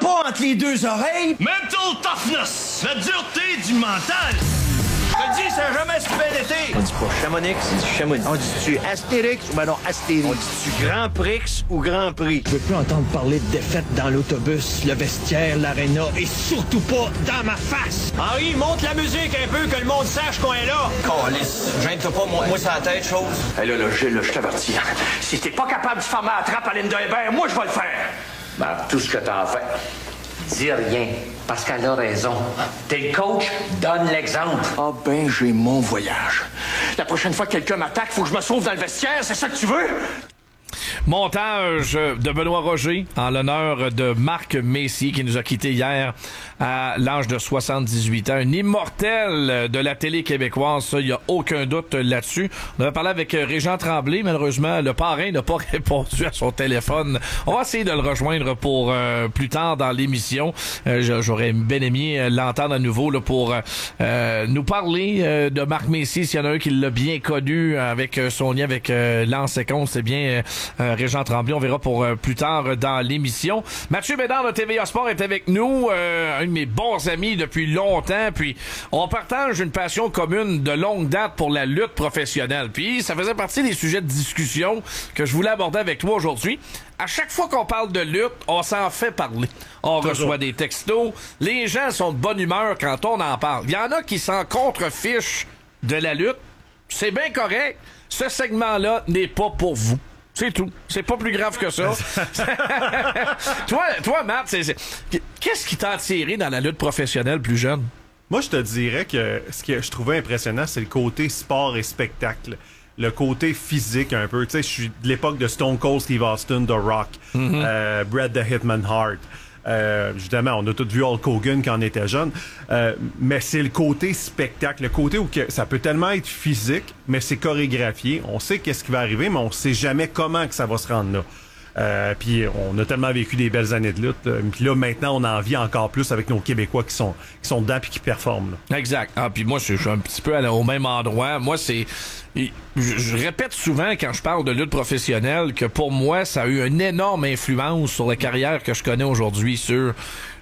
pas entre les deux oreilles? Mental toughness, la dureté du mental. Je te dis, ça n'a jamais super été. On dit pas Chamonix, on dit Chamonix. On dit-tu Astérix ou ben non Astérix? On dit-tu Grand Prix ou Grand Prix? Je veux plus entendre parler de défaite dans l'autobus, le vestiaire, l'aréna et surtout pas dans ma face. Henri, monte la musique un peu, que le monde sache qu'on est là. Calice, gêne-toi pas, moi c'est la tête, chose. Hey là, Gilles, je t'avertis. Si t'es pas capable de faire ma trappe à Linda Hébert, moi je vais le faire. Ben, tout ce que t'as à faire. Dis rien, parce qu'elle a raison. T'es le coach, donne l'exemple. Ah ben, j'ai mon voyage. La prochaine fois que quelqu'un m'attaque, faut que je me sauve dans le vestiaire, c'est ça que tu veux? Montage de Benoît Roger en l'honneur de Marc Messier qui nous a quittés hier à l'âge de 78 ans. Un immortel de la télé québécoise, ça, il n'y a aucun doute là-dessus. On avait parlé avec Régent Tremblay, malheureusement, le parrain n'a pas répondu à son téléphone. On va essayer de le rejoindre pour plus tard dans l'émission. J'aurais bien aimé l'entendre à nouveau là, pour nous parler de Marc Messier. S'il y en a un qui l'a bien connu avec son lien avec Lance Séconde, c'est bien Régent Tremblay. On verra pour plus tard dans l'émission. Mathieu Bédard de TVA Sport est avec nous, un de mes bons amis depuis longtemps. Puis on partage une passion commune de longue date pour la lutte professionnelle. Puis ça faisait partie des sujets de discussion que je voulais aborder avec toi aujourd'hui. À chaque fois qu'on parle de lutte, on s'en fait parler. On reçoit des textos. Les gens sont de bonne humeur quand on en parle. Il y en a qui s'en contrefichent de la lutte. C'est bien correct. Ce segment-là n'est pas pour vous. C'est tout. C'est pas plus grave que ça. toi, Matt, qu'est-ce qui t'a attiré dans la lutte professionnelle plus jeune? Moi, je te dirais que ce que je trouvais impressionnant, c'est le côté sport et spectacle. Le côté physique un peu. Tu sais, je suis de l'époque de Stone Cold Steve Austin, The Rock, Bret the Hitman Hart. Évidemment, on a tous vu Hulk Hogan quand on était jeune, mais c'est le côté spectacle, le côté où ça peut tellement être physique, mais c'est chorégraphié. On sait qu'est-ce qui va arriver, mais on sait jamais comment que ça va se rendre là. Puis on a tellement vécu des belles années de lutte. Puis là, maintenant, on en vit encore plus avec nos Québécois qui sont dedans puis qui performent. Là. Exact. Ah, puis moi, je suis un petit peu au même endroit. Moi, je répète souvent quand je parle de lutte professionnelle que pour moi, ça a eu une énorme influence sur la carrière que je connais aujourd'hui, sur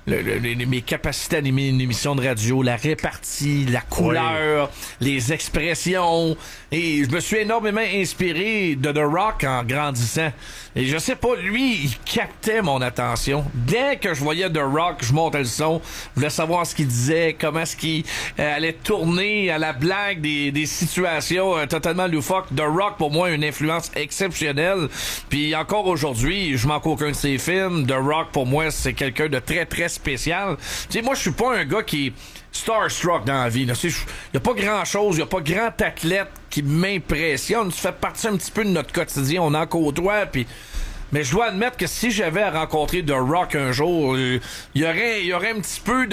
mes capacités à animer une émission de radio, la répartie, la couleur, les expressions. Et je me suis énormément inspiré de The Rock en grandissant. Et je sais pas, lui, il captait mon attention. Dès que je voyais The Rock, je montais le son. Je voulais savoir ce qu'il disait, comment est-ce qu'il allait tourner à la blague des situations totalement loufoques. The Rock, pour moi, a une influence exceptionnelle. Puis encore aujourd'hui, je manque aucun de ses films. The Rock, pour moi, c'est quelqu'un de très, très spécial. Tu sais, moi, je suis pas un gars qui est starstruck dans la vie. Il y a pas grand-chose, il y a pas grand athlète qui m'impressionne. Ça fait partie un petit peu de notre quotidien. On en côtoie, puis... Mais je dois admettre que si j'avais à rencontrer The Rock un jour, il y aurait un petit peu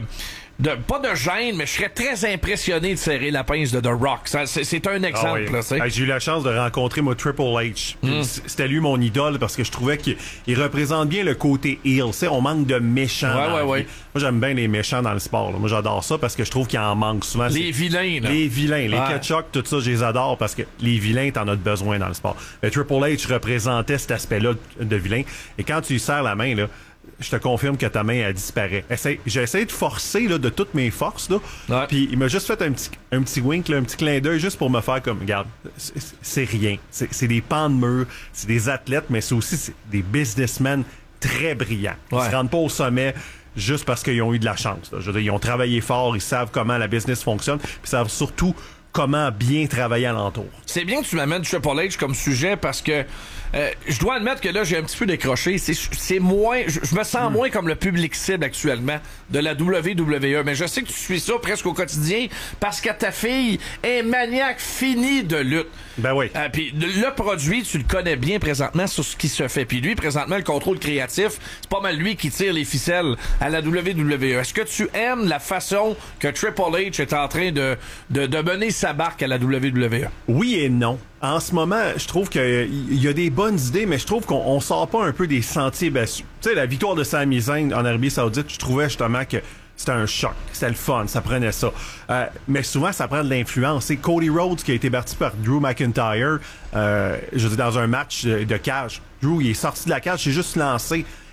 pas de gêne, mais je serais très impressionné de serrer la pince de The Rock. C'est un exemple. Ah oui. J'ai eu la chance de rencontrer Triple H. C'était lui mon idole parce que je trouvais qu'il représente bien le côté heel. Tu sais, on manque de méchants. Ouais. Moi, j'aime bien les méchants dans le sport. Là. Moi, j'adore ça parce que je trouve qu'il en manque souvent. Les vilains. Là. Les vilains, les Kachuk, tout ça, je les adore parce que les vilains, t'en as besoin dans le sport. Mais Triple H représentait cet aspect-là de vilain. Et quand tu lui serres la main, là, je te confirme que ta main, elle disparaît. J'ai essayé de forcer là, de toutes mes forces. Là, puis il m'a juste fait un petit wink, là, un petit clin d'œil juste pour me faire comme, regarde, c'est rien. C'est des pans de mur, c'est des athlètes, mais c'est aussi des businessmen très brillants. Ils se rendent pas au sommet juste parce qu'ils ont eu de la chance. Là. Je veux dire, ils ont travaillé fort, ils savent comment la business fonctionne, puis ils savent surtout comment bien travailler alentour. C'est bien que tu m'amènes Triple H comme sujet parce que je dois admettre que là, j'ai un petit peu décroché. C'est moins... Je me sens moins comme le public cible actuellement de la WWE. Mais je sais que tu suis ça presque au quotidien parce que ta fille est maniaque finie de lutte. Ben oui. Puis le produit, tu le connais bien présentement sur ce qui se fait. Puis lui, présentement, le contrôle créatif, c'est pas mal lui qui tire les ficelles à la WWE. Est-ce que tu aimes la façon que Triple H est en train de mener sa barque à la WWE? Oui et non. En ce moment, je trouve qu'il y a des bonnes idées, mais je trouve qu'on sort pas un peu des sentiers battus. Tu sais, la victoire de Sami Zayn en Arabie Saoudite, je trouvais justement que c'était un choc. C'était le fun, ça prenait ça. Mais souvent, ça prend de l'influence. C'est Cody Rhodes qui a été battu par Drew McIntyre, je veux dire, dans un match de cage. Drew, il est sorti de la cage, c'est juste lancé.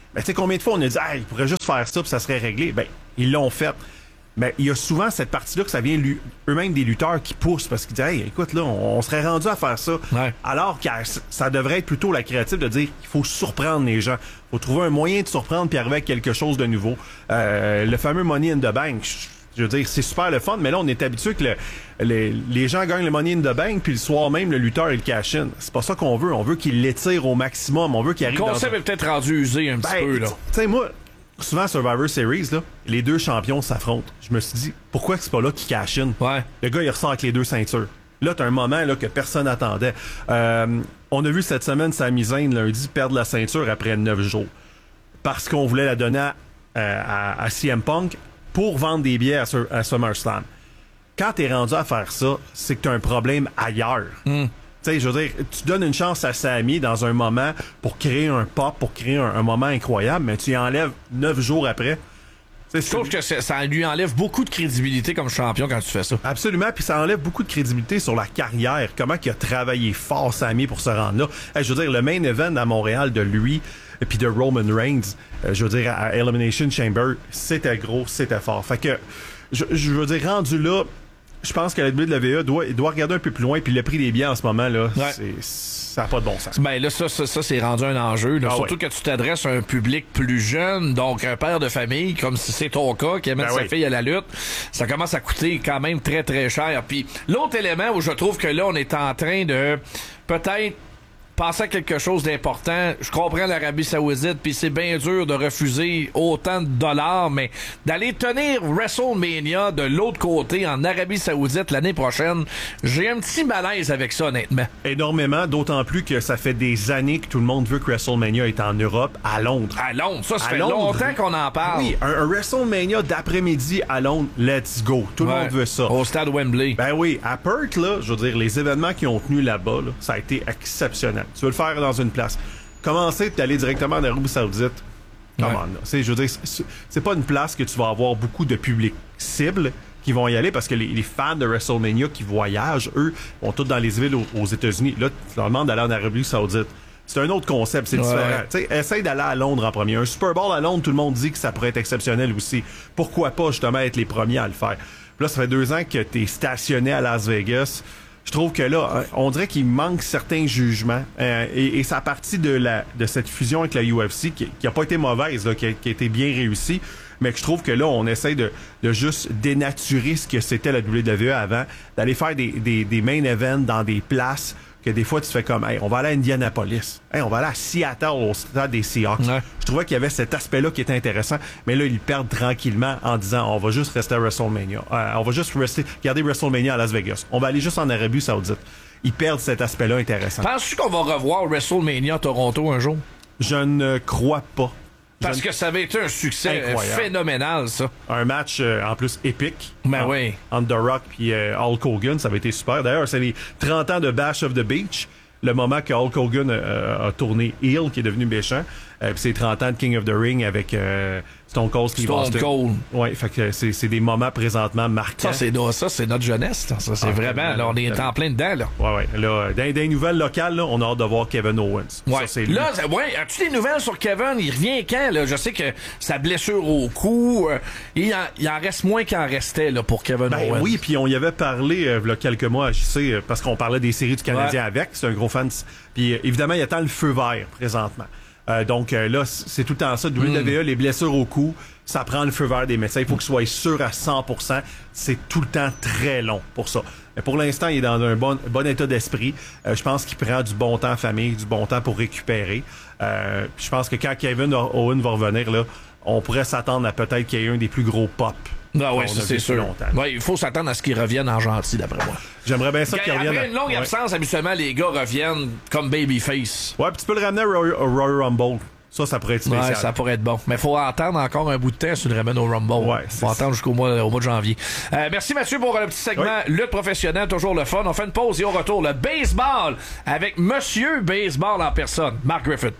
Mais tu sais, combien de fois on a dit, ils pourraient juste faire ça puis ça serait réglé? Ben, ils l'ont fait. Mais il y a souvent cette partie-là que ça vient eux-mêmes des lutteurs qui poussent parce qu'ils disent, hey, écoute, là, on serait rendu à faire ça. Ouais. Alors que ça devrait être plutôt la créative de dire qu'il faut surprendre les gens. Il faut trouver un moyen de surprendre puis arriver avec quelque chose de nouveau. Le fameux Money in the Bank, je veux dire, c'est super le fun, mais là, on est habitué que les gens gagnent le Money in the Bank puis le soir même, le lutteur, il cash in. C'est pas ça qu'on veut. On veut qu'il l'étire au maximum. On veut qu'il arrive Le concept est peut-être rendu usé un petit peu, là. Tu sais, moi... Souvent, Survivor Series, là, les deux champions s'affrontent. Je me suis dit, pourquoi c'est pas là qu'il cash in? Ouais. Le gars, il ressort avec les deux ceintures. Là, t'as un moment là, que personne n'attendait. On a vu cette semaine Sami Zayn, lundi, perdre la ceinture après 9 jours. Parce qu'on voulait la donner à CM Punk pour vendre des billets à SummerSlam. Quand t'es rendu à faire ça, c'est que t'as un problème ailleurs. Tu sais, je veux dire, tu donnes une chance à Sami dans un moment pour créer un pop, pour créer un moment incroyable, mais tu y enlèves 9 jours après. Je trouve que ça lui enlève beaucoup de crédibilité comme champion quand tu fais ça. Absolument, puis ça enlève beaucoup de crédibilité sur la carrière. Comment il a travaillé fort, Sami, pour se rendre là. Je veux dire, le main event à Montréal de lui et puis de Roman Reigns, je veux dire, à Elimination Chamber, c'était gros, c'était fort. Fait que, je veux dire, rendu là, je pense que la WWE doit regarder un peu plus loin, puis le prix des billets en ce moment, là, ça n'a pas de bon sens. Ben là, ça c'est rendu un enjeu. Là. Surtout que tu t'adresses à un public plus jeune, donc un père de famille, comme si c'est ton cas, qui amène sa fille à la lutte. Ça commence à coûter quand même très, très cher. Puis l'autre élément où je trouve que là, on est en train de peut-être penser à quelque chose d'important. Je comprends l'Arabie Saoudite, puis c'est bien dur de refuser autant de dollars, mais d'aller tenir WrestleMania de l'autre côté en Arabie Saoudite l'année prochaine, j'ai un petit malaise avec ça, honnêtement. Énormément, d'autant plus que ça fait des années que tout le monde veut que WrestleMania est en Europe, à Londres. À Londres, ça fait longtemps qu'on en parle. Oui, un WrestleMania d'après-midi à Londres, let's go. Tout le monde veut ça. Au stade Wembley. Ben oui, à Perth, là, je veux dire, les événements qui ont tenu là-bas, là, ça a été exceptionnel. Tu veux le faire dans une place. Commencer d'aller directement en Arabie Saoudite. Come on, là. Je veux dire, c'est pas une place que tu vas avoir beaucoup de public cible qui vont y aller parce que les fans de WrestleMania qui voyagent, eux, vont tous dans les villes aux États-Unis. Là, tu leur demandes d'aller en Arabie Saoudite. C'est un autre concept, c'est différent. Tu sais, essaye d'aller à Londres en premier. Un Super Bowl à Londres, tout le monde dit que ça pourrait être exceptionnel aussi. Pourquoi pas, justement, être les premiers à le faire? Puis là, ça fait 2 ans que t'es stationné à Las Vegas. Je trouve que là, on dirait qu'il manque certains jugements. Et ça partit de cette fusion avec la UFC qui a pas été mauvaise, là, qui a été bien réussie. Mais que je trouve que là, on essaie de juste dénaturer ce que c'était la WWE avant, d'aller faire des main events dans des places que des fois tu fais comme, hey, on va aller à Indianapolis, hey, on va aller à Seattle au stade des Seahawks. Ouais. Je trouvais qu'il y avait cet aspect-là qui était intéressant, mais là, ils perdent tranquillement en disant, on va juste rester à WrestleMania. On va juste garder WrestleMania à Las Vegas. On va aller juste en Arabie Saoudite. Ils perdent cet aspect-là intéressant. Penses-tu qu'on va revoir WrestleMania à Toronto un jour? Je ne crois pas. Parce que ça avait été un succès phénoménal, ça. Un match, en plus, épique. Ben oui. Entre The Rock puis Hulk Hogan, ça avait été super. D'ailleurs, c'est les 30 ans de Bash of the Beach, le moment que Hulk Hogan a tourné heel, qui est devenu méchant. Puis c'est 30 ans de King of the Ring avec Stone Cold Steve Austin. Stone Cold. Ouais, fait que c'est des moments présentement marquants. Ça, c'est notre jeunesse. Ça, c'est vraiment... Là, on est en plein dedans, là. Ouais. Là, dans les nouvelles locales, là, on a hâte de voir Kevin Owens. Ouais. Ça, là, as-tu des nouvelles sur Kevin? Il revient quand, là? Je sais que sa blessure au cou, il en reste moins qu'il en restait, là, pour Kevin Owens. Oui, puis on y avait parlé, il y a quelques mois à JC, parce qu'on parlait des séries du Canadien avec. C'est un gros fan. Puis évidemment, il attend le feu vert, présentement. Donc là, c'est tout le temps ça. WWE, les blessures au cou, ça prend le feu vert des médecins. Il faut qu'il soit sûr à 100%. C'est tout le temps très long pour ça. Mais pour l'instant, il est dans un bon état d'esprit. Je pense qu'il prend du bon temps en famille, du bon temps pour récupérer. Je pense que quand Kevin Owens va revenir, là, on pourrait s'attendre à peut-être qu'il y ait un des plus gros pop. Ah oui, ça c'est sûr. Ouais, il faut s'attendre à ce qu'ils reviennent en gentil, d'après moi. J'aimerais bien ça qu'ils reviennent. Après une longue absence, habituellement, les gars reviennent comme babyface. Ouais, puis tu peux le ramener au Royal Rumble. Ça pourrait être spécial. Ouais, ça pourrait être bon. Mais il faut attendre encore un bout de temps si tu le ramènes au Rumble. Ouais, faut attendre jusqu'au mois de janvier. Merci Mathieu pour le petit segment lutte professionnelle, toujours le fun. On fait une pause et au retour, le baseball avec Monsieur Baseball en personne, Mark Griffith.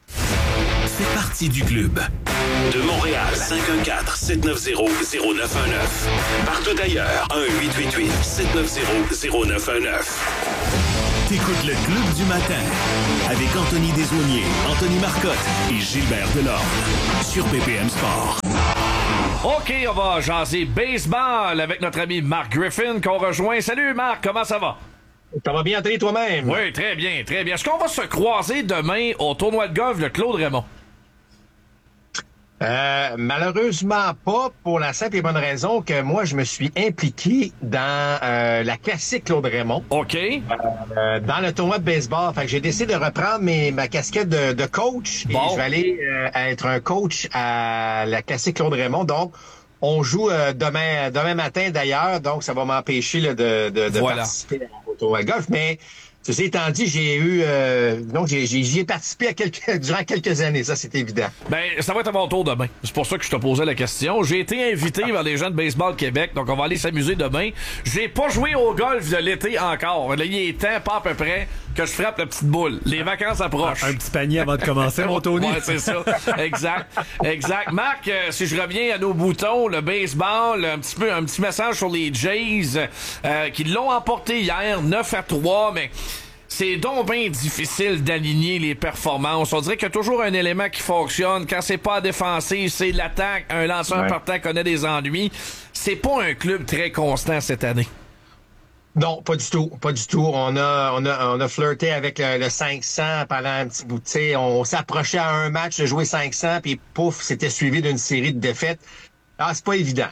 Fais partie du club. De Montréal, 514-790-0919. Partout ailleurs, 1-888-790-0919. T'écoutes le Club du matin avec Anthony Desaulniers, Anthony Marcotte et Gilbert Delorme sur BPM Sport. OK, on va jaser baseball avec notre ami Mark Griffin qu'on rejoint. Salut Marc, comment ça va? Ça va bien, Anthony, toi-même? Oui, très bien, très bien. Est-ce qu'on va se croiser demain au tournoi de golf de Claude Raymond? Malheureusement pas, pour la simple et bonne raison que moi, je me suis impliqué dans la classique Claude Raymond. OK. Dans le tournoi de baseball. Fait que j'ai décidé de reprendre ma casquette de coach. Bon. Et je vais aller être un coach à la classique Claude Raymond. Donc, on joue demain matin d'ailleurs. Donc, ça va m'empêcher là, de Voilà. participer au tournoi de golf. Mais ceci étant dit, j'y ai participé durant quelques années, ça c'est évident. Ben, ça va être à mon tour demain. C'est pour ça que je te posais la question. J'ai été invité par les gens de Baseball Québec, donc on va aller s'amuser demain. J'ai pas joué au golf de l'été encore. Là, il est temps, pas à peu près, que je frappe la petite boule. Les vacances approchent. Un petit panier avant de commencer, mon Tony. Ouais, c'est ça. Exact. Marc, si je reviens à nos boutons, le baseball, un petit message sur les Jays qui l'ont emporté hier 9-3, mais c'est donc bien difficile d'aligner les performances. On dirait qu'il y a toujours un élément qui fonctionne. Quand c'est pas défensif, c'est l'attaque. Un lanceur partant connaît des ennuis. C'est pas un club très constant cette année. Non, pas du tout. On a flirté avec le 500 pendant un petit bout. T'sais, on s'approchait à un match de jouer 500, puis pouf, c'était suivi d'une série de défaites. Ah, c'est pas évident.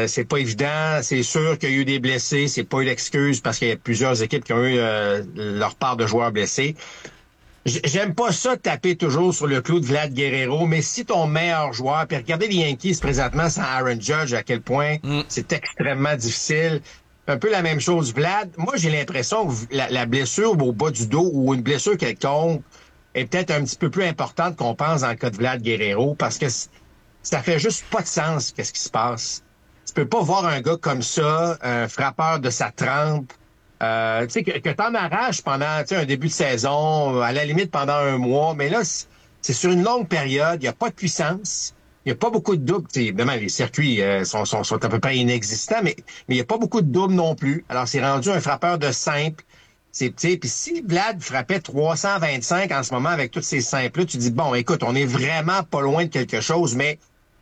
C'est sûr qu'il y a eu des blessés. C'est pas une excuse parce qu'il y a plusieurs équipes qui ont eu leur part de joueurs blessés. J'aime pas ça taper toujours sur le clou de Vlad Guerrero, mais si ton meilleur joueur, puis regardez les Yankees présentement sans Aaron Judge, à quel point c'est extrêmement difficile. Un peu la même chose, Vlad. Moi, j'ai l'impression que la blessure au bas du dos ou une blessure quelconque est peut-être un petit peu plus importante qu'on pense dans le cas de Vlad Guerrero parce que ça fait juste pas de sens qu'est-ce qui se passe. Tu peux pas voir un gars comme ça, un frappeur de sa trempe, tu sais, que t'en arraches pendant un début de saison, à la limite pendant un mois, mais là, c'est sur une longue période, il n'y a pas de puissance. Il n'y a pas beaucoup de doubles. Évidemment, les circuits sont à peu près inexistants, mais il n'y a pas beaucoup de doubles non plus. Alors, c'est rendu un frappeur de simple. Puis si Vlad frappait 325 en ce moment avec tous ces simples-là, tu dis, bon, écoute, on est vraiment pas loin de quelque chose, mais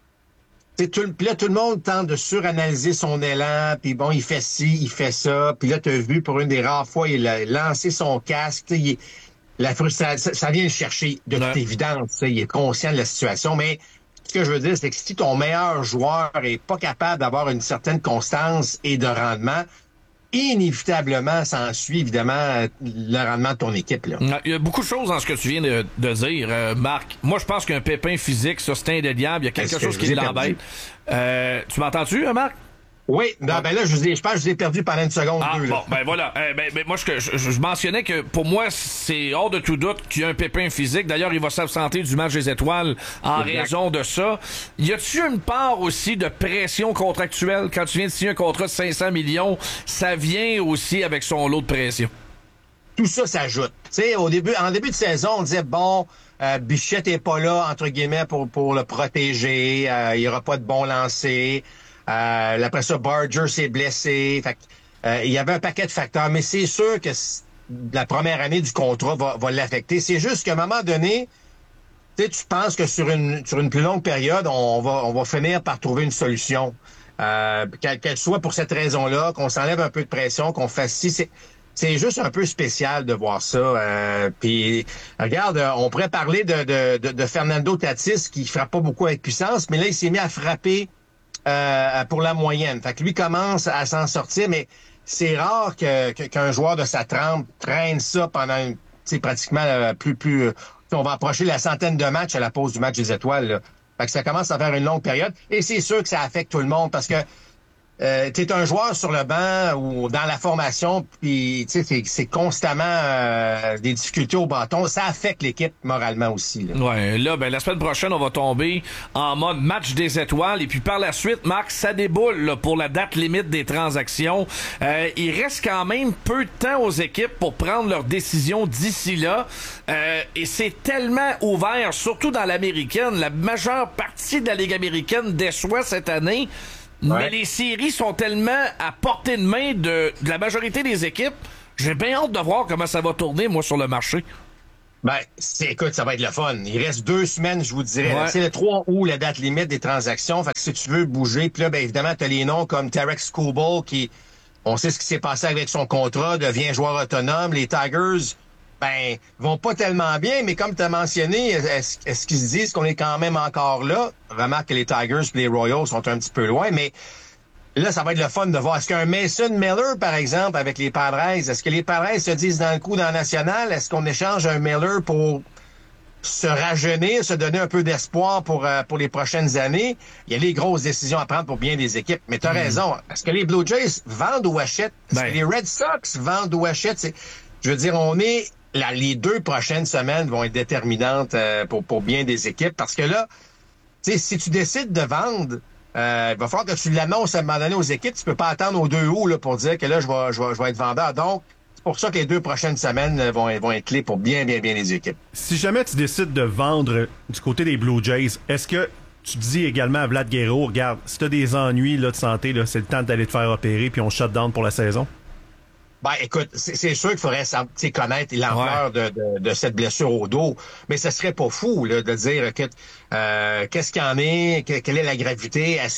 puis là, tout le monde tente de suranalyser son élan, puis bon, il fait ci, il fait ça, puis là, tu as vu, pour une des rares fois, il a lancé son casque, la frustration, ça vient le chercher, de toute évidence, il est conscient de la situation, mais ce que je veux dire, c'est que si ton meilleur joueur est pas capable d'avoir une certaine constance et de rendement, inévitablement s'ensuit évidemment le rendement de ton équipe. Là. Il y a beaucoup de choses dans ce que tu viens de dire, Marc. Moi, je pense qu'un pépin physique, ça, c'est indéniable. Il y a quelque chose qui l'embête. Tu m'entends-tu, Marc? Oui, ben là, je pense que je vous ai perdu pendant une seconde ou deux. Bon, ben voilà. Moi, je mentionnais que pour moi, c'est hors de tout doute qu'il y a un pépin physique. D'ailleurs, il va s'absenter du match des étoiles en raison de ça. Y a-tu une part aussi de pression contractuelle? Quand tu viens de signer un contrat de 500 millions, ça vient aussi avec son lot de pression. Tout ça s'ajoute. Tu sais, en début de saison, on disait, bon, Bichette est pas là, entre guillemets, pour le protéger. Il y aura pas de bon lancer. Après ça, Barger s'est blessé. Fait il y avait un paquet de facteurs, mais c'est sûr que la première année du contrat va l'affecter. C'est juste qu'à un moment donné, tu penses que sur une plus longue période, on va finir par trouver une solution. Qu'elle soit pour cette raison-là, qu'on s'enlève un peu de pression, qu'on fasse ci. C'est juste un peu spécial de voir ça. Puis regarde, on pourrait parler de Fernando Tatis qui frappe pas beaucoup avec puissance, mais là, il s'est mis à frapper pour la moyenne. Fait que lui commence à s'en sortir, mais c'est rare qu'un joueur de sa trempe traîne ça pendant pratiquement plus on va approcher la centaine de matchs à la pause du match des étoiles. Là. Fait que ça commence à faire une longue période. Et c'est sûr que ça affecte tout le monde parce que t'es un joueur sur le banc ou dans la formation, puis c'est constamment des difficultés au bâton. Ça affecte l'équipe moralement aussi. Là. Ouais, là, la semaine prochaine, on va tomber en mode match des étoiles. Et puis par la suite, Marc, ça déboule là, pour la date limite des transactions. Il reste quand même peu de temps aux équipes pour prendre leurs décisions d'ici là. Et c'est tellement ouvert, surtout dans l'américaine. La majeure partie de la Ligue américaine déçoit cette année. Ouais. Mais les séries sont tellement à portée de main de la majorité des équipes J'ai bien hâte de voir comment ça va tourner, moi, sur le marché. Ben, écoute, ça va être le fun. Il reste 2 semaines, je vous dirais. Ouais. C'est le 3 août, la date limite des transactions. Fait que si tu veux bouger, puis là, ben, évidemment, t'as les noms comme Tarek Skubal, qui, on sait ce qui s'est passé avec son contrat, devient joueur autonome. Les Tigers, ben, vont pas tellement bien, mais comme tu as mentionné, est-ce qu'ils se disent qu'on est quand même encore là? Remarque que les Tigers et les Royals sont un petit peu loin, mais là, ça va être le fun de voir. Est-ce qu'un Mason Miller, par exemple, avec les Padres, est-ce que les Padres se disent dans le coup dans la nationale, est-ce qu'on échange un Miller pour se rajeunir, se donner un peu d'espoir pour les prochaines années? Il y a les grosses décisions à prendre pour bien des équipes. Mais tu as raison. Est-ce que les Blue Jays vendent ou achètent? Est-ce que les Red Sox vendent ou achètent? Je veux dire, les 2 prochaines semaines vont être déterminantes pour bien des équipes. Parce que là, tu sais, si tu décides de vendre, il va falloir que tu l'annonces à un moment donné aux équipes. Tu peux pas attendre au 2 août là, pour dire que là, je vais être vendeur. Donc, c'est pour ça que les 2 prochaines semaines vont être clés pour bien les équipes. Si jamais tu décides de vendre du côté des Blue Jays, est-ce que tu dis également à Vlad Guerrero, regarde, si tu as des ennuis là, de santé, là, c'est le temps d'aller te faire opérer puis on shut down pour la saison? Ben, écoute, c'est sûr qu'il faudrait connaître l'ampleur de cette blessure au dos, mais ce serait pas fou là, de dire qu'est-ce qu'il y en est, quelle est la gravité, est-ce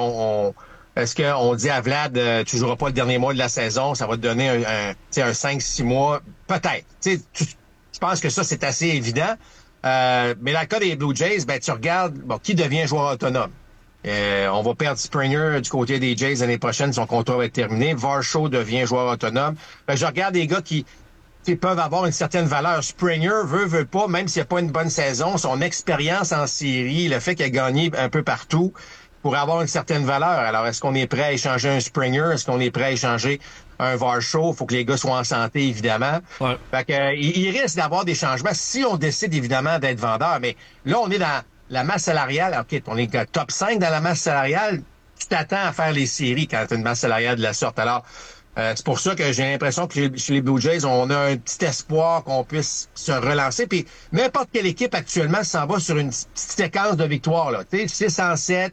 qu'on dit à Vlad, tu joueras pas le dernier mois de la saison, ça va te donner un 5-6 mois, peut-être. Je pense que ça, c'est assez évident. Mais dans le cas des Blue Jays, ben tu regardes qui devient joueur autonome. On va perdre Springer du côté des Jays l'année prochaine, son contrat va être terminé. Varsho devient joueur autonome. Ben, je regarde des gars qui peuvent avoir une certaine valeur. Springer veut pas, même s'il n'a pas une bonne saison, son expérience en série, le fait qu'il a gagné un peu partout, pourrait avoir une certaine valeur. Alors, est-ce qu'on est prêt à échanger un Springer? Est-ce qu'on est prêt à échanger un Varsho? Il faut que les gars soient en santé, évidemment. Ouais. Fait que, il risque d'avoir des changements si on décide, évidemment, d'être vendeur. Mais là, on est dans la masse salariale. OK, on est top 5 dans la masse salariale. Tu t'attends à faire les séries quand tu as une masse salariale de la sorte. Alors, c'est pour ça que j'ai l'impression que chez les Blue Jays, on a un petit espoir qu'on puisse se relancer. Puis n'importe quelle équipe actuellement s'en va sur une petite séquence de victoires. Là. 6-7,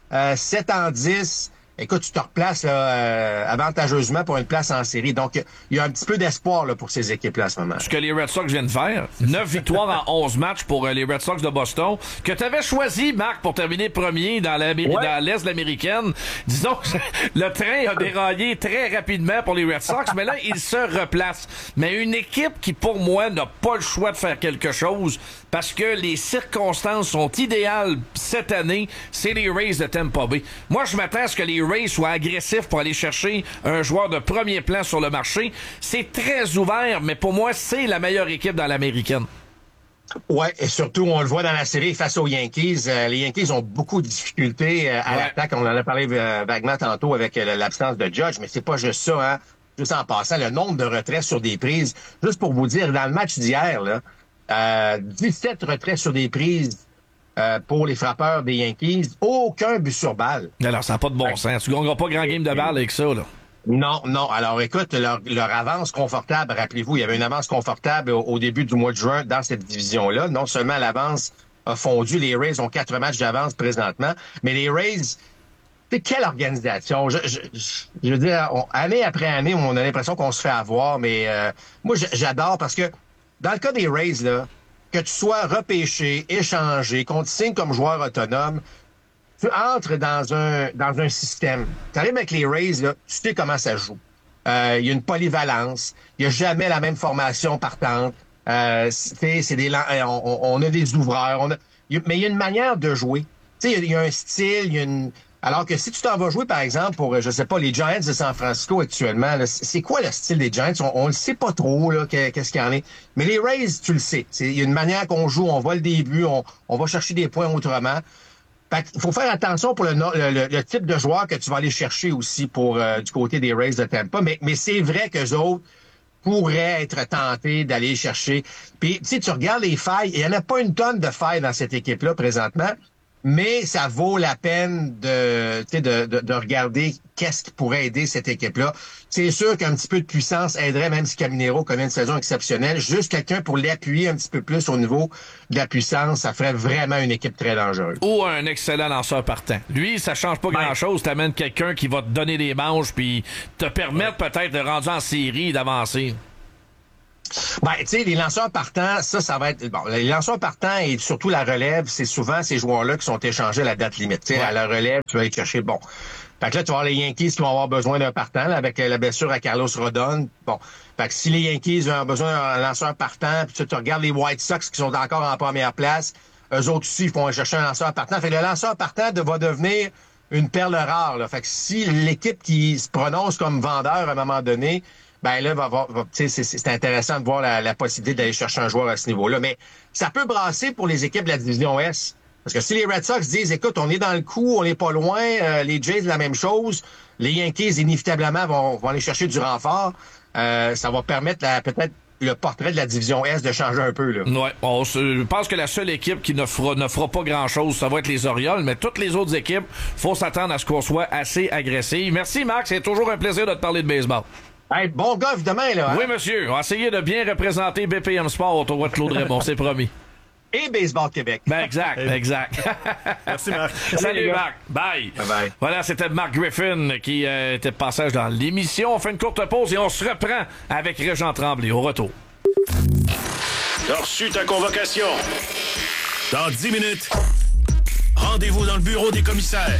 7-10. Écoute, tu te replaces là, avantageusement pour une place en série. Donc, il y a un petit peu d'espoir là, pour ces équipes-là à ce moment. Ce que les Red Sox viennent de faire, 9 victoires en 11 matchs pour les Red Sox de Boston, que tu avais choisi, Marc, pour terminer premier dans l'Est de l'américaine. Disons que le train a déraillé très rapidement pour les Red Sox, mais là, ils se replacent. Mais une équipe qui, pour moi, n'a pas le choix de faire quelque chose parce que les circonstances sont idéales cette année, c'est les Rays de Tampa Bay. Moi, je m'attends à ce que les Rays soient agressifs pour aller chercher un joueur de premier plan sur le marché. C'est très ouvert, mais pour moi, c'est la meilleure équipe dans l'américaine. Ouais, et surtout, on le voit dans la série face aux Yankees. Les Yankees ont beaucoup de difficultés à l'attaque. On en a parlé vaguement tantôt avec l'absence de Judge, mais c'est pas juste ça, hein. Juste en passant, le nombre de retraits sur des prises. Juste pour vous dire, dans le match d'hier, là, 17 retraits sur des prises pour les frappeurs des Yankees. Aucun but sur balle. Alors, ça n'a pas de bon sens. Tu ne gagneras pas grand game de balle avec ça, là. Non. Alors, écoute, leur avance confortable, rappelez-vous, il y avait une avance confortable au début du mois de juin dans cette division-là. Non seulement l'avance a fondu, les Rays ont 4 matchs d'avance présentement, mais les Rays, c'est quelle organisation? Je veux dire, année après année, on a l'impression qu'on se fait avoir, mais moi, j'adore parce que dans le cas des Rays, là, que tu sois repêché, échangé, qu'on te signe comme joueur autonome, tu entres dans un système. Tu arrives avec les Rays, là, tu sais comment ça joue. Il y a une polyvalence. Il n'y a jamais la même formation partante. On a des ouvreurs. Mais il y a une manière de jouer. Tu sais, il y a un style, Alors que si tu t'en vas jouer, par exemple, pour, je sais pas, les Giants de San Francisco actuellement, là, c'est quoi le style des Giants? On le sait pas trop, là, qu'est-ce qu'il y en est. Mais les Rays, tu le sais. Il y a une manière qu'on joue, on va le début, on va chercher des points autrement. Fait qu'il faut faire attention pour le type de joueur que tu vas aller chercher aussi pour du côté des Rays de Tampa. Mais c'est vrai qu'eux autres pourraient être tentés d'aller chercher. Puis, tu sais, tu regardes les failles, il y en a pas une tonne de failles dans cette équipe-là présentement. Mais ça vaut la peine de regarder qu'est-ce qui pourrait aider cette équipe-là. C'est sûr qu'un petit peu de puissance aiderait, même si Caminero connaît une saison exceptionnelle. Juste quelqu'un pour l'appuyer un petit peu plus au niveau de la puissance, ça ferait vraiment une équipe très dangereuse. Ou un excellent lanceur partant. Lui, ça change pas grand-chose. T'amènes quelqu'un qui va te donner des manches puis te permettre peut-être de rendre en série d'avancer. Ben, tu sais, les lanceurs partants, ça va être... Bon, les lanceurs partants et surtout la relève, c'est souvent ces joueurs-là qui sont échangés à la date limite. Tu sais, à la relève, tu vas aller chercher... Bon. Fait que là, tu vas avoir les Yankees qui vont avoir besoin d'un partant, là, avec la blessure à Carlos Rodon. Bon. Fait que si les Yankees ont besoin d'un lanceur partant, puis tu regardes les White Sox qui sont encore en première place, eux autres aussi, ils vont aller chercher un lanceur partant. Fait que le lanceur partant va devenir une perle rare, là. Fait que si l'équipe qui se prononce comme vendeur à un moment donné... Ben là, c'est intéressant de voir la possibilité d'aller chercher un joueur à ce niveau-là. Mais ça peut brasser pour les équipes de la division S. Parce que si les Red Sox disent, écoute, on est dans le coup, on n'est pas loin, les Jays, la même chose, les Yankees, inévitablement, vont aller chercher du renfort, ça va permettre peut-être le portrait de la division S de changer un peu, là. Ouais, je pense que la seule équipe qui ne fera pas grand-chose, ça va être les Orioles, mais toutes les autres équipes, faut s'attendre à ce qu'on soit assez agressif. Merci, Marc, c'est toujours un plaisir de te parler de baseball. Hey, bon golf demain, là. Hein? Oui, monsieur. On va essayer de bien représenter BPM Sport au tournoi de Claude Raymond, c'est promis. Et Baseball Québec. Ben, exact. Merci, Marc. Salut, Marc. Bye. Bye. Voilà, c'était Marc Griffin qui était de passage dans l'émission. On fait une courte pause et on se reprend avec Régent Tremblay au retour. T'as reçu ta convocation. Dans 10 minutes, rendez-vous dans le bureau des commissaires.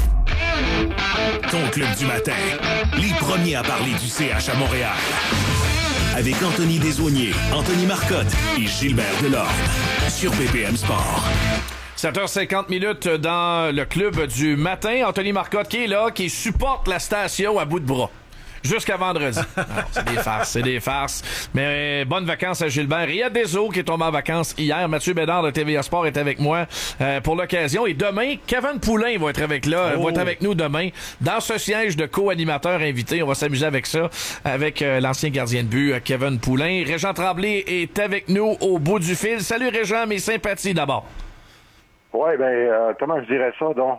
Ton club du matin, les premiers à parler du CH à Montréal. Avec Anthony Desaulniers, Anthony Marcotte et Gilbert Delorme sur BPM Sport. 7h50 dans le club du matin. Anthony Marcotte qui est là, qui supporte la station à bout de bras. Jusqu'à vendredi. Alors, c'est des farces. Mais bonnes vacances à Gilbert. Il y a Deso qui est tombé en vacances hier. Mathieu Bédard de TVA Sport est avec moi pour l'occasion. Et demain, Kevin Poulain va être avec nous demain dans ce siège de co-animateur invité. On va s'amuser avec ça, avec l'ancien gardien de but, Kevin Poulain. Régent Tremblay est avec nous au bout du fil. Salut Régent, mes sympathies d'abord. Oui, comment je dirais ça, donc?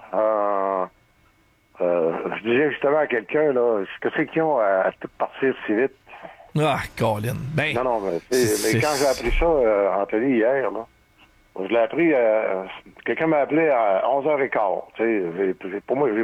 Je disais justement à quelqu'un, là, ce que c'est qu'ils ont à tout partir si vite? Ah, Colin. Ben, non, mais quand j'ai appris ça, Anthony, hier, là, je l'ai appris, quelqu'un m'a appelé à 11h15, tu sais, pour moi,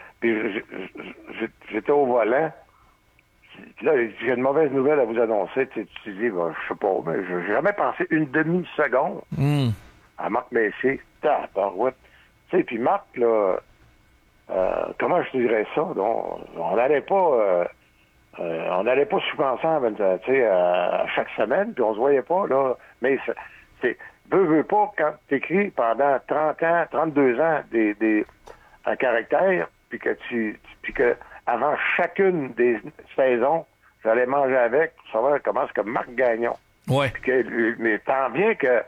j'étais au volant, là, j'ai une mauvaise nouvelle à vous annoncer, tu dis, je sais pas, mais j'ai jamais pensé une demi-seconde à Marc Messier, tabarouette, tu sais, puis Marc, là, comment je dirais ça? Donc, on n'allait pas souvent ensemble, tu sais, à chaque semaine, puis on se voyait pas, là. Mais c'est veux pas, quand tu écris pendant 30 ans, 32 ans un caractère, puis que avant chacune des saisons, j'allais manger avec pour savoir comment est-ce que Marc Gagnon. Ouais. Mais tant bien que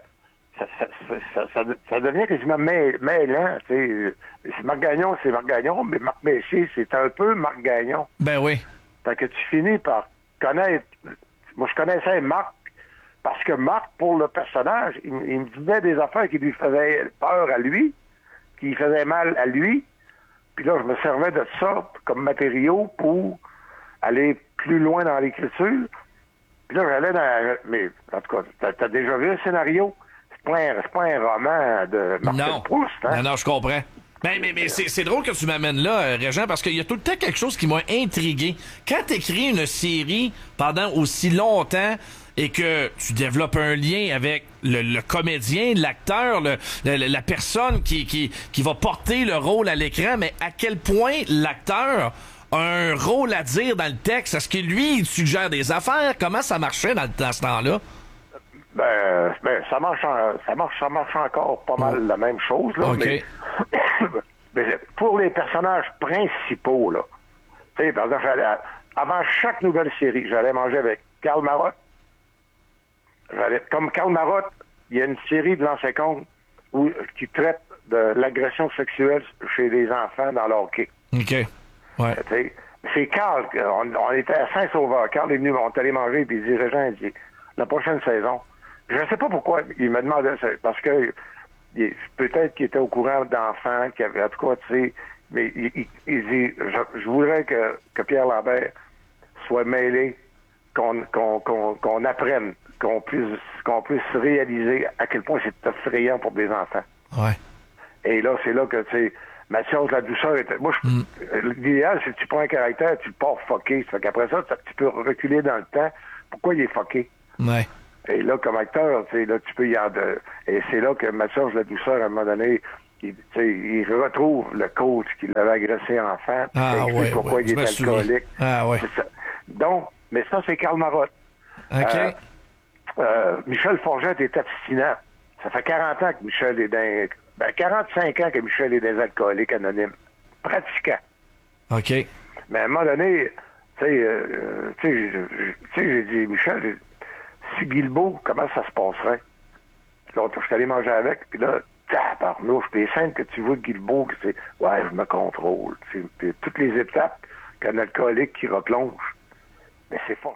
ça devient quasiment mêlant, tu sais. Marc Gagnon, c'est Marc Gagnon, mais Marc Messier, c'est un peu Marc Gagnon. Ben oui. Fait que tu finis par connaître... Moi, je connaissais Marc parce que Marc, pour le personnage, il me disait des affaires qui lui faisaient peur à lui, qui lui faisaient mal à lui. Puis là, je me servais de ça comme matériau pour aller plus loin dans l'écriture. Puis là, j'allais dans... Mais, en tout cas, t'as déjà vu le scénario? C'est pas un roman de Marcel Proust, hein? Non, je comprends. Mais c'est drôle que tu m'amènes là, Régent, parce qu'il y a tout le temps quelque chose qui m'a intrigué. Quand tu écris une série pendant aussi longtemps et que tu développes un lien avec le comédien, l'acteur, la personne qui va porter le rôle à l'écran, mais à quel point l'acteur a un rôle à dire dans le texte? Est-ce que lui, il suggère des affaires? Comment ça marchait dans ce temps-là? Ça marche encore pas mal la même chose, là. Okay. Mais pour les personnages principaux, là, tu sais, par exemple, avant chaque nouvelle série, j'allais manger avec Karl Marotte. Comme Karl Marotte, il y a une série de l'ancien compte qui traite de l'agression sexuelle chez les enfants dans le hockey. OK. Ouais. C'est Karl, on était à Saint-Sauveur. Karl est venu, on est allé manger, puis il dit, Régent, il dit, la prochaine saison, je ne sais pas pourquoi il me demandait ça, parce que peut-être qu'il était au courant d'enfants, qu'il avait, en tout cas, tu sais, mais il dit, je voudrais que Pierre Lambert soit mêlé, qu'on apprenne, qu'on puisse réaliser à quel point c'est effrayant pour des enfants. Ouais. Et là, c'est là que, tu sais, Mathias la douceur était... Moi, l'idéal, c'est que tu prends un caractère, tu le pars fucké. Ça fait qu'après ça, tu peux reculer dans le temps. Pourquoi il est fucké? Ouais. Et là, comme acteur, tu sais, là, tu peux y aller. Et c'est là que Mathias la douceur, à un moment donné, il retrouve le coach qui l'avait agressé enfant. Ah ouais, pourquoi il est alcoolique. Ah ouais. C'est ça. Donc, mais ça, c'est Karl Marotte. OK. Michel Forget est abstinent. Ça fait 40 ans que Michel est dans... 45 ans que Michel est des alcooliques anonymes. Pratiquant. OK. Mais à un moment donné, tu sais, j'ai dit, Michel, si Guilbeault, comment ça se passerait? L'autre, je suis allé manger avec, puis là, tabarnouche, les scènes que tu vois de Guilbeault, c'est, ouais, je me contrôle. Puis toutes les étapes qu'un alcoolique qui replonge. Mais c'est fort.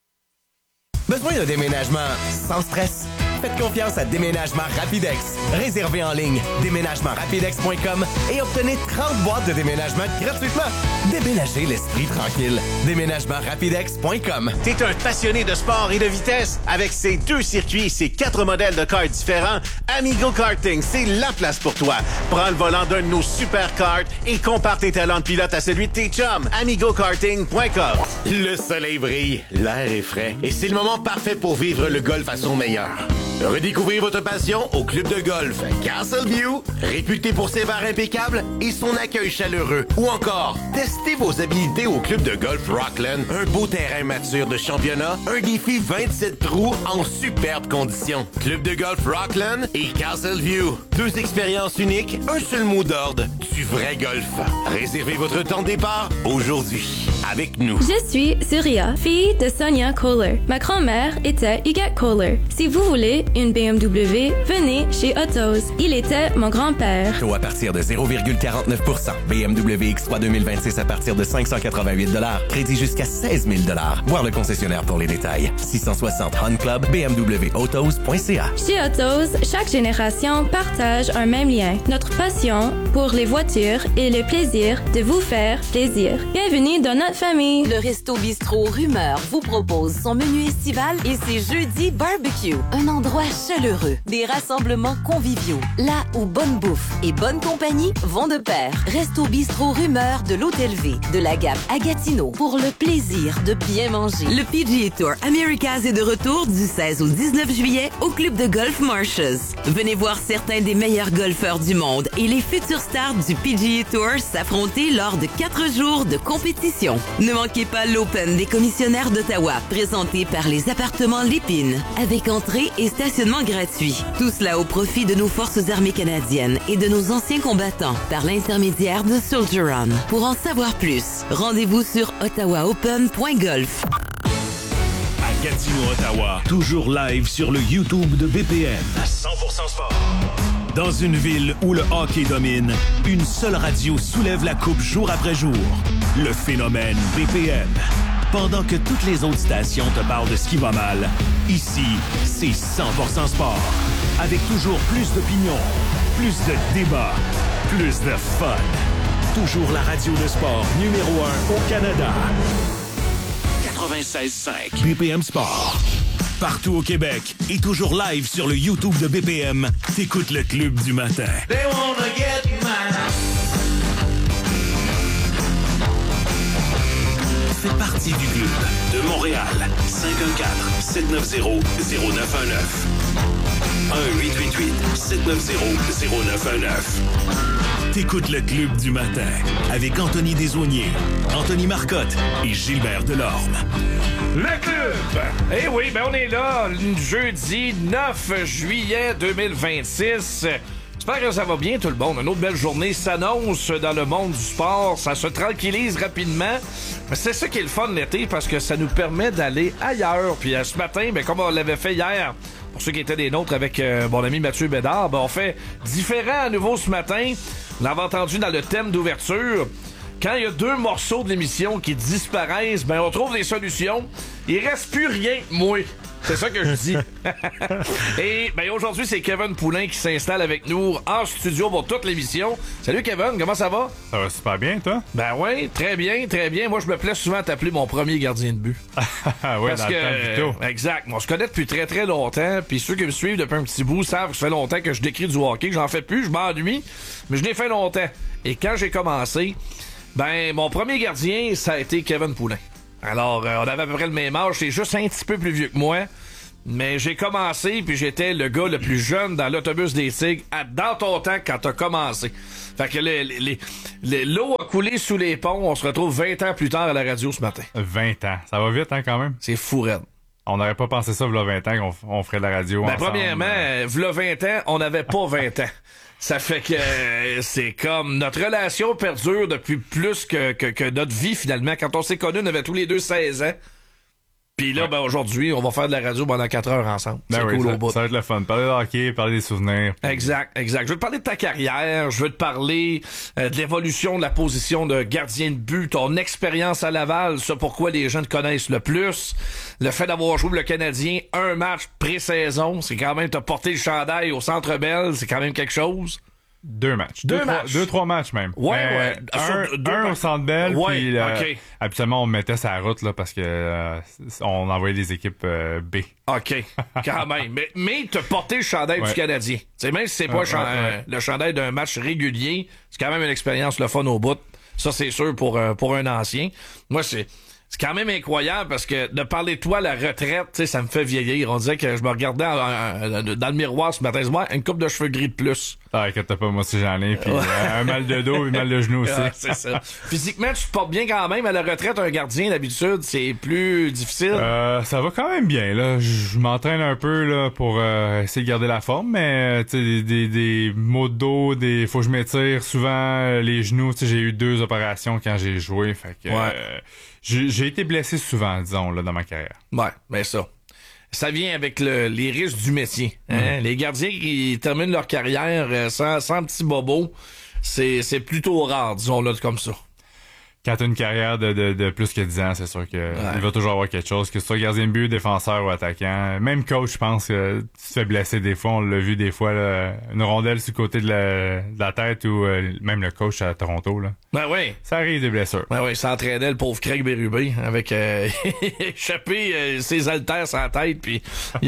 Besoin d'un déménagement sans stress? Faites confiance à Déménagement Rapidex. Réservez en ligne déménagementrapidex.com et obtenez 30 boîtes de déménagement gratuitement. Déménagez l'esprit tranquille. Déménagementrapidex.com. T'es un passionné de sport et de vitesse? Avec ses 2 circuits et ses 4 modèles de karts différents, Amigo Karting, c'est la place pour toi. Prends le volant d'un de nos super karts et compare tes talents de pilote à celui de tes chums. AmigoKarting.com. Le soleil brille, l'air est frais et c'est le moment parfait pour vivre le golf à son meilleur. Redécouvrez votre passion au club de golf Castleview, réputé pour ses bars impeccables et son accueil chaleureux. Ou encore, testez vos habilités au club de golf Rockland, un beau terrain mature de championnat, un défi 27 trous en superbes conditions. Club de golf Rockland et Castleview, 2 expériences uniques, un seul mot d'ordre, du vrai golf. Réservez votre temps de départ aujourd'hui avec nous. Je suis Surya, fille de Sonia Kohler. Ma grand-mère était Huguette Kohler. Si vous voulez une BMW, venez chez Autos. Il était mon grand-père. Taux à partir de 0,49%. BMW X3 2026 à partir de 588 $. Crédit jusqu'à 16 000 $. Voir le concessionnaire pour les détails. 660 Hunt Club, bmwautos.ca. Chez Autos, chaque génération partage un même lien. Notre passion pour les voitures et le plaisir de vous faire plaisir. Bienvenue dans notre famille. Le Resto Bistrot Rumeur vous propose son menu estival et ses jeudis barbecue. Un endroit chaleureux, des rassemblements conviviaux, là où bonne bouffe et bonne compagnie vont de pair. Resto Bistrot Rumeur de l'Hôtel V, de la Gap à Gatineau, pour le plaisir de bien manger. Le PGA Tour Americas est de retour du 16 au 19 juillet au club de golf Marshes. Venez voir certains des meilleurs golfeurs du monde et les futures stars du PGA Tour s'affronter lors de 4 jours de compétition. Ne manquez pas l'Open des commissionnaires d'Ottawa, présenté par les appartements Lépine, avec entrée et stationnement gratuit. Tout cela au profit de nos forces armées canadiennes et de nos anciens combattants par l'intermédiaire de Soldier On. Pour en savoir plus, rendez-vous sur ottawaopen.golf. À Gatineau, Ottawa, toujours live sur le YouTube de BPM. 100% sport. Dans une ville où le hockey domine, une seule radio soulève la coupe jour après jour. Le phénomène BPM. Pendant que toutes les autres stations te parlent de ce qui va mal, ici, c'est 100% sport. Avec toujours plus d'opinions, plus de débats, plus de fun. Toujours la radio de sport numéro 1 au Canada. 96.5 BPM Sport. Partout au Québec et toujours live sur le YouTube de BPM, t'écoutes le Club du matin. They wanna get mine. Fais partie du club de Montréal. 514-790-0919. 1-888-790-0919. T'écoutes le Club du matin avec Anthony Desaulniers, Anthony Marcotte et Gilbert Delorme. Le club! Eh oui, ben on est là, jeudi 9 juillet 2026. J'espère que ça va bien tout le monde. Une autre belle journée s'annonce dans le monde du sport. Ça se tranquillise rapidement. Mais c'est ça qui est le fun l'été parce que ça nous permet d'aller ailleurs. Puis ce matin, ben, comme on l'avait fait hier, pour ceux qui étaient des nôtres avec mon ami Mathieu Bédard, ben, on fait différent à nouveau ce matin. On l'avait entendu dans le thème d'ouverture. Quand il y a 2 morceaux de l'émission qui disparaissent, ben on trouve des solutions. Il reste plus rien, moi. C'est ça que je dis. Et ben aujourd'hui, c'est Kevin Poulin qui s'installe avec nous en studio pour toute l'émission. Salut Kevin, comment ça va? Ça va super bien, toi? Ben oui, très bien, très bien. Moi, je me plais souvent à t'appeler mon premier gardien de but. Oui, parce dans que, le temps du exact. On se connaît depuis très, très longtemps. Puis ceux qui me suivent depuis un petit bout savent que ça fait longtemps que je décris du hockey, que j'en fais plus, je m'ennuie. Mais je l'ai fait longtemps. Et quand j'ai commencé, ben mon premier gardien, ça a été Kevin Poulin. Alors, on avait à peu près le même âge. C'est juste un petit peu plus vieux que moi. Mais j'ai commencé, puis j'étais le gars le plus jeune dans l'autobus des Tigres dans ton temps quand t'as commencé. Fait que l'eau a coulé sous les ponts. On se retrouve 20 ans plus tard à la radio ce matin. 20 ans. Ça va vite, hein, quand même? C'est fou raide. On n'aurait pas pensé ça, v'là 20 ans, qu'on ferait de la radio ensemble. Premièrement, v'là 20 ans, on n'avait pas 20 ans. Ça fait que c'est comme notre relation perdure depuis plus que notre vie, finalement. Quand on s'est connus, on avait tous les deux 16 ans. Puis là, ben aujourd'hui, on va faire de la radio pendant 4 heures ensemble. Ben c'est oui, cool au bout. Ça va être le fun. Parler de hockey, parler des souvenirs. Exact. Je veux te parler de ta carrière. Je veux te parler de l'évolution de la position de gardien de but, ton expérience à Laval, ça pourquoi les gens te connaissent le plus. Le fait d'avoir joué le Canadien un match pré-saison, c'est quand même, t'as porté le chandail au Centre Bell, c'est quand même quelque chose. 2 matchs. 2-3 matchs même. Ouais. Un au Centre Bell, puis okay. Habituellement on me mettait sur la route là, parce que on envoyait des équipes B. OK, quand même. Mais t'as porté le chandail du Canadien. T'sais, même si c'est pas le chandail d'un match régulier, c'est quand même une expérience le fun au bout. Ça, c'est sûr pour un ancien. Moi, c'est quand même incroyable parce que de parler de toi à la retraite, tu sais, ça me fait vieillir. On dirait que je me regardais dans le miroir ce matin, une coupe de cheveux gris de plus. Ah, inquiète pas, moi aussi j'en ai, puis un mal de dos et un mal de genou aussi. C'est ça. Physiquement, tu te portes bien quand même. À la retraite, un gardien, d'habitude, c'est plus difficile. Ça va quand même bien, là. Je m'entraîne un peu, là, pour essayer de garder la forme, mais, tu sais, des maux de dos, faut que je m'étire souvent les genoux. Tu sais, j'ai eu 2 opérations quand j'ai joué, fait que j'ai été blessé souvent, disons, là, dans ma carrière. Ouais, mais ça vient avec les risques du métier. Hein? Les gardiens qui terminent leur carrière sans petit bobo, c'est plutôt rare, disons-le comme ça. Quand t'as une carrière de plus que 10 ans, c'est sûr que il va toujours avoir quelque chose, que ce soit gardien de but, défenseur ou attaquant. Même coach, je pense que tu te fais blesser des fois. On l'a vu des fois, là, une rondelle sur le côté de la tête ou même le coach à Toronto. Là. Ben oui. Ça arrive des blessures. Ben oui, ça entraînait le pauvre Craig Berube avec échappé ses haltères sur la tête, puis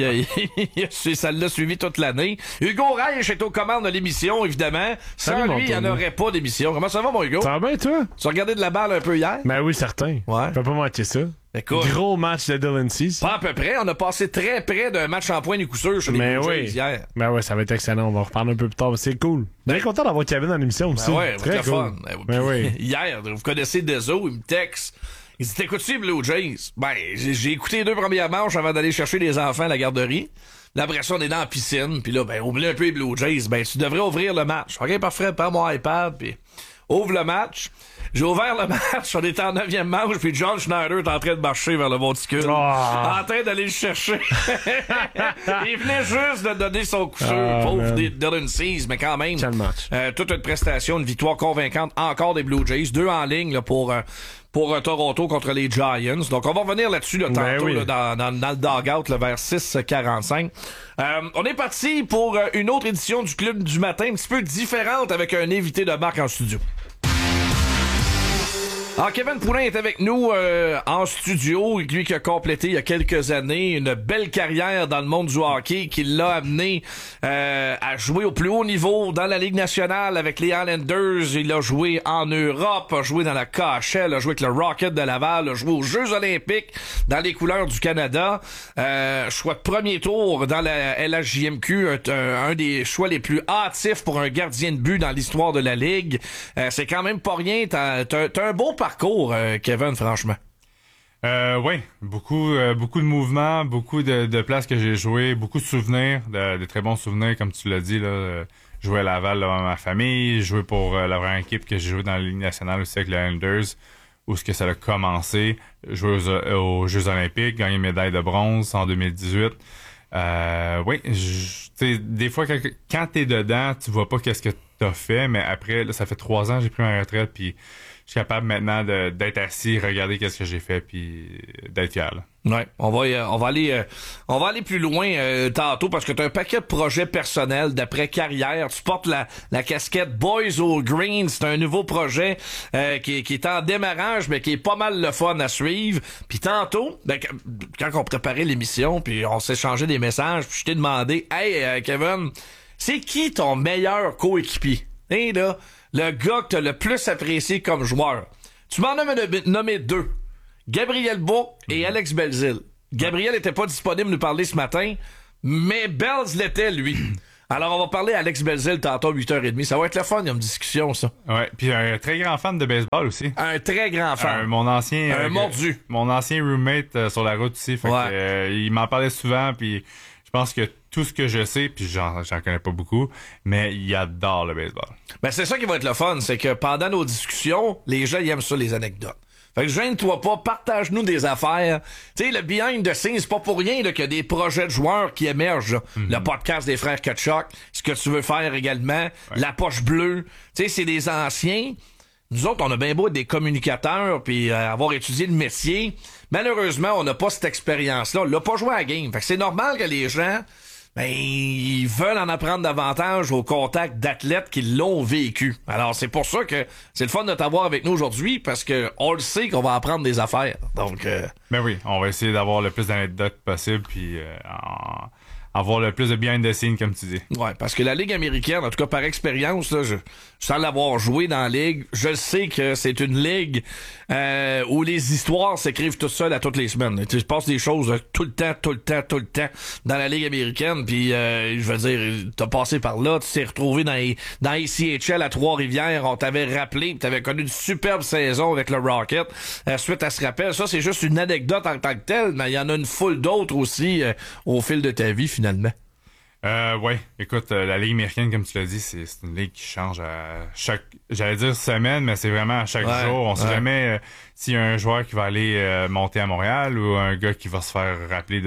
ça l'a suivi toute l'année. Hugo Reich est aux commandes de l'émission, évidemment. Sans lui, il n'y en aurait pas d'émission. Comment ça va, mon Hugo? Ça va bien, toi? Tu as regardé de la balle un peu hier? Ben oui, certain. Ouais. Je peux pas manquer ça. Écoute, gros match de Dylan Cease. Pas à peu près. On a passé très près d'un match en point du coup sûr chez les Blue Jays hier. Ben oui, ça va être excellent. On va en reparler un peu plus tard. C'est cool. Bien content d'avoir Kevin dans l'émission aussi. Ben ouais, très cool. Fun. Ben oui. Hier, vous connaissez Dezo, il me texte. Il dit, t'écoutes-tu les Blue Jays? Ben, j'ai écouté les 2 premières manches avant d'aller chercher les enfants à la garderie. Là, après ça, on est dans la piscine. Puis là, ben, oublie un peu les Blue Jays. Ben, tu devrais ouvrir le match. OK, parfait. Prends mon iPad, puis ouvre le match. J'ai ouvert le match, on était en 9e manche, puis John Schneider est en train de marcher vers le monticule. En train d'aller le chercher. Il venait juste de donner son coup sûr. Pauvre Dylan Cease, mais quand même. Quel match. Toute une prestation, une victoire convaincante encore des Blue Jays. 2 en ligne là, pour Toronto contre les Giants. Donc, on va revenir là-dessus là, tantôt là, dans le dugout là, vers 6h45. On est parti pour une autre édition du Club du matin, un petit peu différente avec un invité de marque en studio. Alors, Kevin Poulin est avec nous en studio, lui qui a complété il y a quelques années une belle carrière dans le monde du hockey qui l'a amené à jouer au plus haut niveau dans la Ligue nationale avec les Islanders. Il a joué en Europe, a joué dans la KHL, a joué avec le Rocket de Laval, a joué aux Jeux olympiques dans les couleurs du Canada. Choix de premier tour dans la LHJMQ, un des choix les plus hâtifs pour un gardien de but dans l'histoire de la Ligue. C'est quand même pas rien. T'as un beau parcours, Kevin, franchement. Oui, beaucoup de mouvements, beaucoup de places que j'ai joué, beaucoup de souvenirs, de très bons souvenirs, comme tu l'as dit, là. Jouer à Laval devant ma famille, jouer pour la vraie équipe que j'ai joué dans la Ligue nationale aussi avec les Islanders, où ce que ça a commencé, jouer aux Jeux olympiques, gagner une médaille de bronze en 2018. Oui, tu sais, des fois, quand t'es dedans, tu vois pas qu'est-ce que t'as fait, mais après, là, ça fait 3 ans que j'ai pris ma retraite, puis je suis capable maintenant d'être assis, regarder qu'est-ce que j'ai fait, puis d'être fier. Là. Ouais, on va aller plus loin tantôt parce que tu as un paquet de projets personnels d'après carrière. Tu portes la casquette Boys All Green, c'est un nouveau projet qui est en démarrage mais qui est pas mal le fun à suivre. Puis tantôt, quand on préparait l'émission, puis on s'échangeait des messages, puis je t'ai demandé, hey Kevin, c'est qui ton meilleur coéquipier? Hein, là, le gars que t'as le plus apprécié comme joueur. Tu m'en as nommé 2. Gabriel Bourque et Alex Belzile. Gabriel était pas disponible nous parler ce matin, mais Belz l'était, lui. Alors, on va parler à Alex Belzile tantôt à 8h30. Ça va être le fun, il y a une discussion, ça. Ouais, puis un très grand fan de baseball aussi. Un très grand fan. Un mordu. Mon ancien roommate sur la route aussi. Fait que, il m'en parlait souvent, puis je pense que tout ce que je sais, puis j'en connais pas beaucoup, mais il adore le baseball. Ben, c'est ça qui va être le fun, c'est que pendant nos discussions, les gens ils aiment ça, les anecdotes. Fait que gêne-toi pas, partage-nous des affaires. Tu sais, le behind the scenes, c'est pas pour rien là, qu'il y a des projets de joueurs qui émergent. Là. Mm-hmm. Le podcast des frères Kutchuk, ce que tu veux faire également, la poche bleue. Tu sais, c'est des anciens. Nous autres, on a bien beau être des communicateurs puis avoir étudié le métier. Malheureusement, on n'a pas cette expérience-là. On l'a pas joué à la game. Fait que c'est normal que les gens... ils veulent en apprendre davantage au contact d'athlètes qui l'ont vécu. Alors, c'est pour ça que c'est le fun de t'avoir avec nous aujourd'hui, parce que on le sait qu'on va apprendre des affaires. Donc, ben oui, on va essayer d'avoir le plus d'anecdotes possible, puis avoir le plus de behind the scenes, comme tu dis. Ouais, parce que la Ligue américaine, en tout cas par expérience, là, sans l'avoir joué dans la Ligue, je sais que c'est une ligue où les histoires s'écrivent toutes seules à toutes les semaines. Il se passe des choses tout le temps dans la Ligue américaine, puis je veux dire, t'as passé par là, tu t'es retrouvé dans ACHL à Trois-Rivières, on t'avait rappelé, t'avais connu une superbe saison avec le Rocket. Suite à ce rappel, ça c'est juste une anecdote en tant que telle, mais il y en a une foule d'autres aussi au fil de ta vie finalement. Ouais, écoute, la Ligue américaine, comme tu l'as dit, c'est une ligue qui change à chaque, j'allais dire semaine, mais c'est vraiment à chaque jour. On sait jamais s'il y a un joueur qui va aller monter à Montréal ou un gars qui va se faire rappeler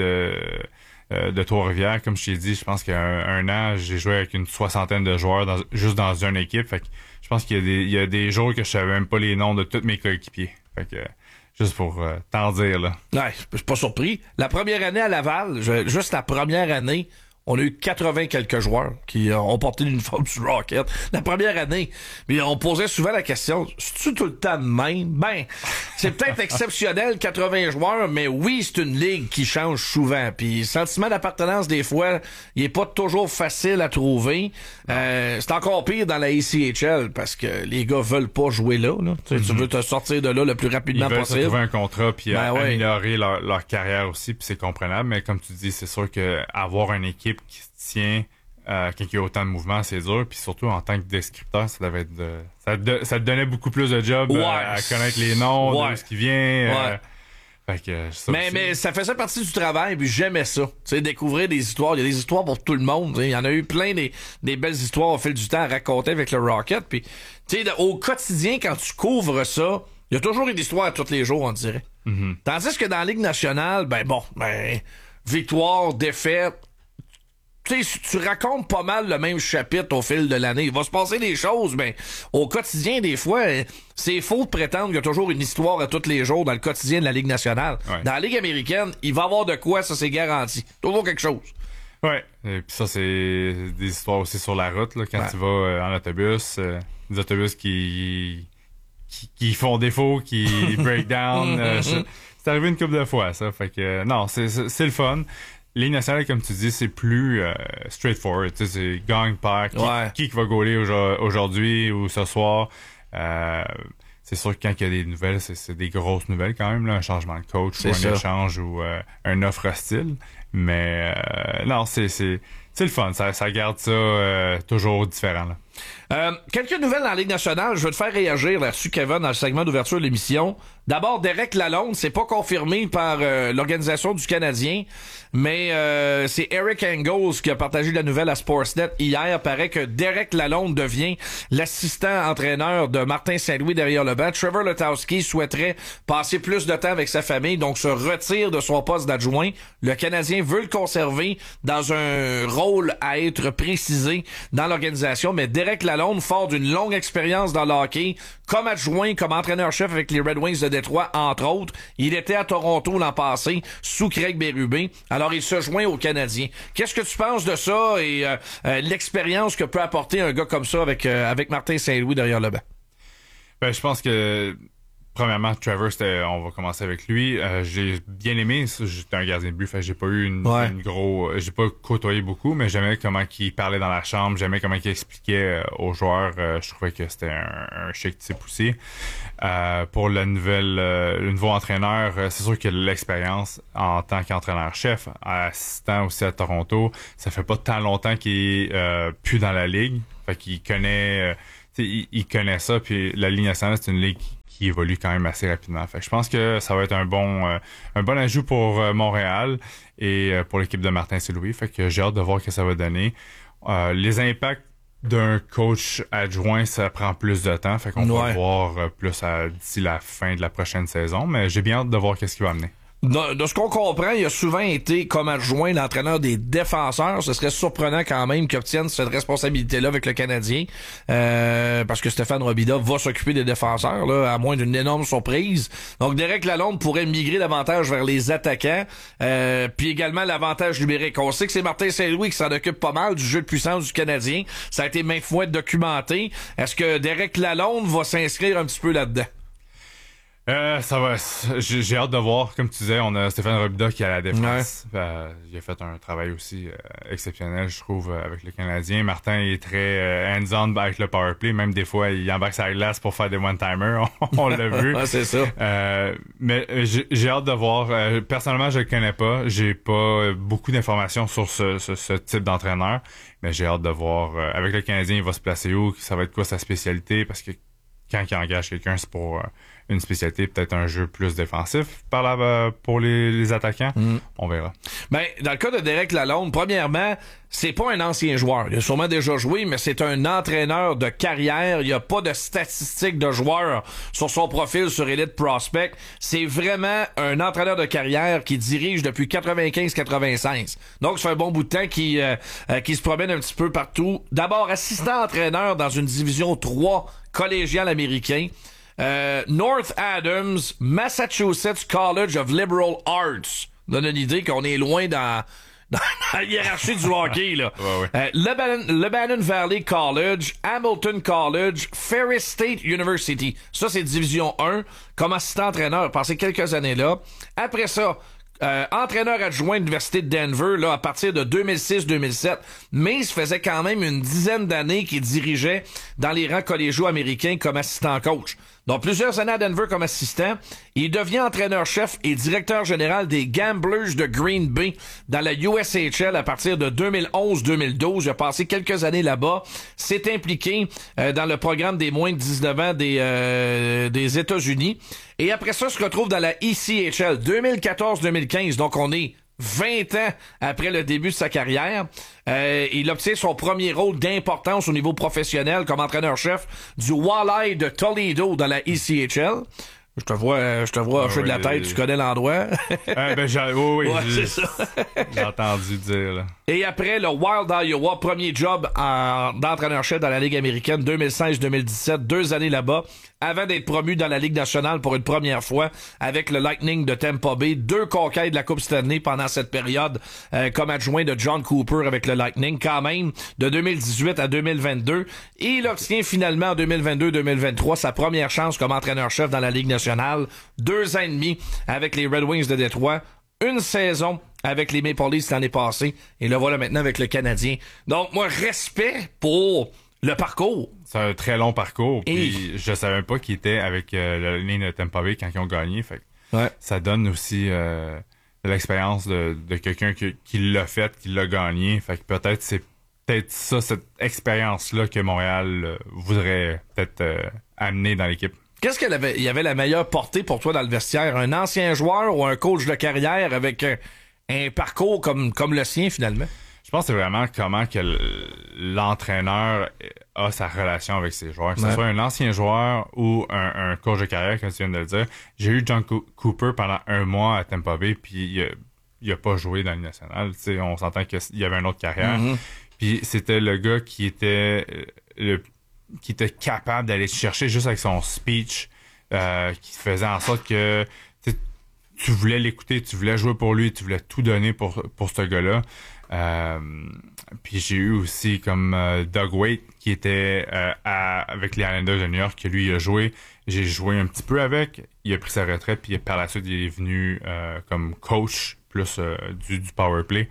de Trois-Rivières. Comme je t'ai dit, je pense qu'il y a un an, j'ai joué avec une 60aine de joueurs juste dans une équipe. Fait que je pense qu'il y a des jours que je savais même pas les noms de tous mes coéquipiers. Fait que juste pour t'en dire, là. Ouais, je suis pas surpris. La première année à Laval, juste la première année, on a eu 80 quelques joueurs qui ont porté l'uniforme du Rocket. La première année. Mais on posait souvent la question, c'est-tu tout le temps de même? Ben, c'est peut-être exceptionnel, 80 joueurs, mais oui, c'est une ligue qui change souvent. Puis le sentiment d'appartenance, des fois, il est pas toujours facile à trouver. C'est encore pire dans la ACHL parce que les gars veulent pas jouer là. Tu veux te sortir de là le plus rapidement possible. Ils veulent trouver un contrat puis améliorer leur carrière aussi, puis c'est comprenable. Mais comme tu dis, c'est sûr que avoir une équipe qui se tient quand il y a autant de mouvements, c'est dur. Puis surtout, en tant que descripteur, ça devait être ça te donnait beaucoup plus de job à connaître les noms, de ce qui vient. Fait que, mais ça faisait partie du travail, puis j'aimais ça. Tu sais, découvrir des histoires. Il y a des histoires pour tout le monde. Il y en a eu plein des belles histoires au fil du temps à raconter avec le Rocket. Puis, tu sais, au quotidien, quand tu couvres ça, il y a toujours une histoire à tous les jours, on dirait. Mm-hmm. Tandis que dans la Ligue nationale, victoire, défaite, tu sais, tu racontes pas mal le même chapitre au fil de l'année. Il va se passer des choses, mais au quotidien, des fois, c'est faux de prétendre qu'il y a toujours une histoire à tous les jours dans le quotidien de la Ligue nationale. Ouais. Dans la Ligue américaine, il va y avoir de quoi, ça c'est garanti. Toujours quelque chose. Ouais. Et puis ça, c'est des histoires aussi sur la route, là, quand tu vas en autobus. Des autobus qui font défaut, qui break down. C'est arrivé une couple de fois, ça. Fait que non, c'est le fun. Ligue nationale, comme tu dis, c'est plus straightforward. Tu sais, c'est gang par qui va gauler aujourd'hui ou ce soir. C'est sûr que quand il y a des nouvelles, c'est des grosses nouvelles quand même, là, un changement de coach ou un échange ou un offre hostile. Mais non, c'est le fun. Ça garde ça toujours différent, là. Quelques nouvelles dans la Ligue nationale. Je veux te faire réagir là-dessus, Kevin, dans le segment d'ouverture de l'émission. D'abord, Derek Lalonde, c'est pas confirmé par l'organisation du Canadien, mais c'est Eric Engels qui a partagé la nouvelle à Sportsnet hier. Paraît que Derek Lalonde devient l'assistant entraîneur de Martin Saint-Louis derrière le banc. Trevor Letowski souhaiterait passer plus de temps avec sa famille, donc se retire de son poste d'adjoint. Le Canadien veut le conserver dans un rôle à être précisé dans l'organisation, mais Derek Lalonde, fort d'une longue expérience dans le hockey, comme adjoint, comme entraîneur-chef avec les Red Wings de Détroit, entre autres. Il était à Toronto l'an passé, sous Craig Berube. Alors, il se joint aux Canadiens. Qu'est-ce que tu penses de ça et l'expérience que peut apporter un gars comme ça avec Martin Saint-Louis derrière le banc? Ben, je pense que premièrement, Trevor, on va commencer avec lui. J'ai bien aimé, j'étais un gardien de but, fait j'ai pas eu j'ai pas côtoyé beaucoup, mais j'aimais comment il parlait dans la chambre, j'aimais comment il expliquait aux joueurs. Je trouvais que c'était un chic type aussi. Pour le nouveau entraîneur, c'est sûr que l'expérience en tant qu'entraîneur-chef, assistant aussi à Toronto, ça fait pas tant longtemps qu'il est plus dans la ligue, fait qu'il connaît, il connaît ça, puis la Ligue nationale, c'est une ligue qui évolue quand même assez rapidement. Fait que je pense que ça va être un bon ajout pour Montréal et pour l'équipe de Martin Saint-Louis. Fait que j'ai hâte de voir ce que ça va donner. Les impacts d'un coach adjoint, ça prend plus de temps. Fait qu'on va voir plus d'ici la fin de la prochaine saison. Mais j'ai bien hâte de voir qu'est-ce qu'il va amener. De ce qu'on comprend, il a souvent été comme adjoint l'entraîneur des défenseurs. Ce serait surprenant quand même qu'il obtienne cette responsabilité-là avec le Canadien, parce que Stéphane Robida va s'occuper des défenseurs, là, à moins d'une énorme surprise. Donc Derek Lalonde pourrait migrer davantage vers les attaquants, puis également l'avantage numérique. On sait que c'est Martin Saint-Louis qui s'en occupe pas mal du jeu de puissance du Canadien. Ça a été maintes fois documenté. Est-ce que Derek Lalonde va s'inscrire un petit peu là-dedans? Ça va. J'ai hâte de voir. Comme tu disais, on a Stéphane Robida qui est à la défense. Il a fait un travail aussi exceptionnel, je trouve, avec le Canadien. Martin est très hands-on avec le powerplay. Même des fois, il embarque sa glace pour faire des one-timers. On l'a vu. C'est ça. Mais j'ai hâte de voir. Personnellement, je le connais pas. J'ai pas beaucoup d'informations sur ce type d'entraîneur. Mais j'ai hâte de voir. Avec le Canadien, il va se placer où? Ça va être quoi sa spécialité? Parce que quand il engage quelqu'un, c'est pour une spécialité, peut-être un jeu plus défensif pour les attaquants. On verra. Ben, dans le cas de Derek Lalonde, premièrement, c'est pas un ancien joueur. Il a sûrement déjà joué, mais c'est un entraîneur de carrière. Il n'y a pas de statistiques de joueurs sur son profil sur Elite Prospect. C'est vraiment un entraîneur de carrière qui dirige depuis 95-96. Donc, c'est un bon bout de temps qui se promène un petit peu partout. D'abord, assistant entraîneur dans une division 3 collégiale américain. North Adams, Massachusetts College of Liberal Arts. Donne une idée qu'on est loin dans la hiérarchie du hockey, là. Lebanon Valley College, Hamilton College, Ferris State University. Ça, c'est division 1, comme assistant-entraîneur, passé quelques années là. Après ça, entraîneur adjoint de l'Université de Denver, là, à partir de 2006-2007. Mais il se faisait quand même une dizaine d'années qu'il dirigeait dans les rangs collégiaux américains comme assistant-coach. Donc, plusieurs années à Denver comme assistant. Il devient entraîneur-chef et directeur général des Gamblers de Green Bay dans la USHL à partir de 2011-2012. Il a passé quelques années là-bas. S'est impliqué dans le programme des moins de 19 ans des États-Unis. Et après ça, se retrouve dans la ECHL 2014-2015. Donc, on est 20 ans après le début de sa carrière. Il obtient son premier rôle d'importance au niveau professionnel comme entraîneur-chef du Walleye de Toledo dans la ECHL. Je te vois hocher de la tête, tu connais l'endroit. Oui, c'est ça. J'ai entendu dire, là. Et après, le Wild Iowa, premier job d'entraîneur-chef dans la Ligue américaine, 2016-2017, 2 années là-bas, avant d'être promu dans la Ligue nationale pour une première fois avec le Lightning de Tampa Bay. 2 conquêtes de la Coupe Stanley pendant cette période comme adjoint de John Cooper avec le Lightning, quand même, de 2018 à 2022. Et il obtient finalement en 2022-2023 sa première chance comme entraîneur-chef dans la Ligue nationale. 2 ans et demi avec les Red Wings de Détroit. 1 saison avec les Maple Leafs l'année passée. Et le voilà maintenant avec le Canadien. Donc, moi, respect pour le parcours. C'est un très long parcours. Puis je savais même pas qu'il était avec le ligne de Tampa Bay quand ils ont gagné. Fait ça donne aussi de l'expérience de quelqu'un qui l'a fait, qui l'a gagné. Fait que peut-être c'est ça, cette expérience-là que Montréal voudrait peut-être amener dans l'équipe. Qu'est-ce qu'il y avait la meilleure portée pour toi dans le vestiaire? Un ancien joueur ou un coach de carrière avec un parcours comme le sien, finalement? Je pense que c'est vraiment comment que l'entraîneur a sa relation avec ses joueurs. Que ce soit un ancien joueur ou un coach de carrière, comme tu viens de le dire. J'ai eu John Cooper pendant 1 mois à Tampa Bay, puis il a pas joué dans le national. T'sais, on s'entend qu'il y avait une autre carrière. Puis c'était le gars qui était qui était capable d'aller te chercher juste avec son speech, qui faisait en sorte que tu voulais l'écouter, tu voulais jouer pour lui, tu voulais tout donner pour ce gars-là. Puis j'ai eu aussi comme Doug Waite qui était avec les Islanders de New York, que lui il a joué. J'ai joué un petit peu avec. Il a pris sa retraite, puis par la suite il est venu comme coach plus du power play.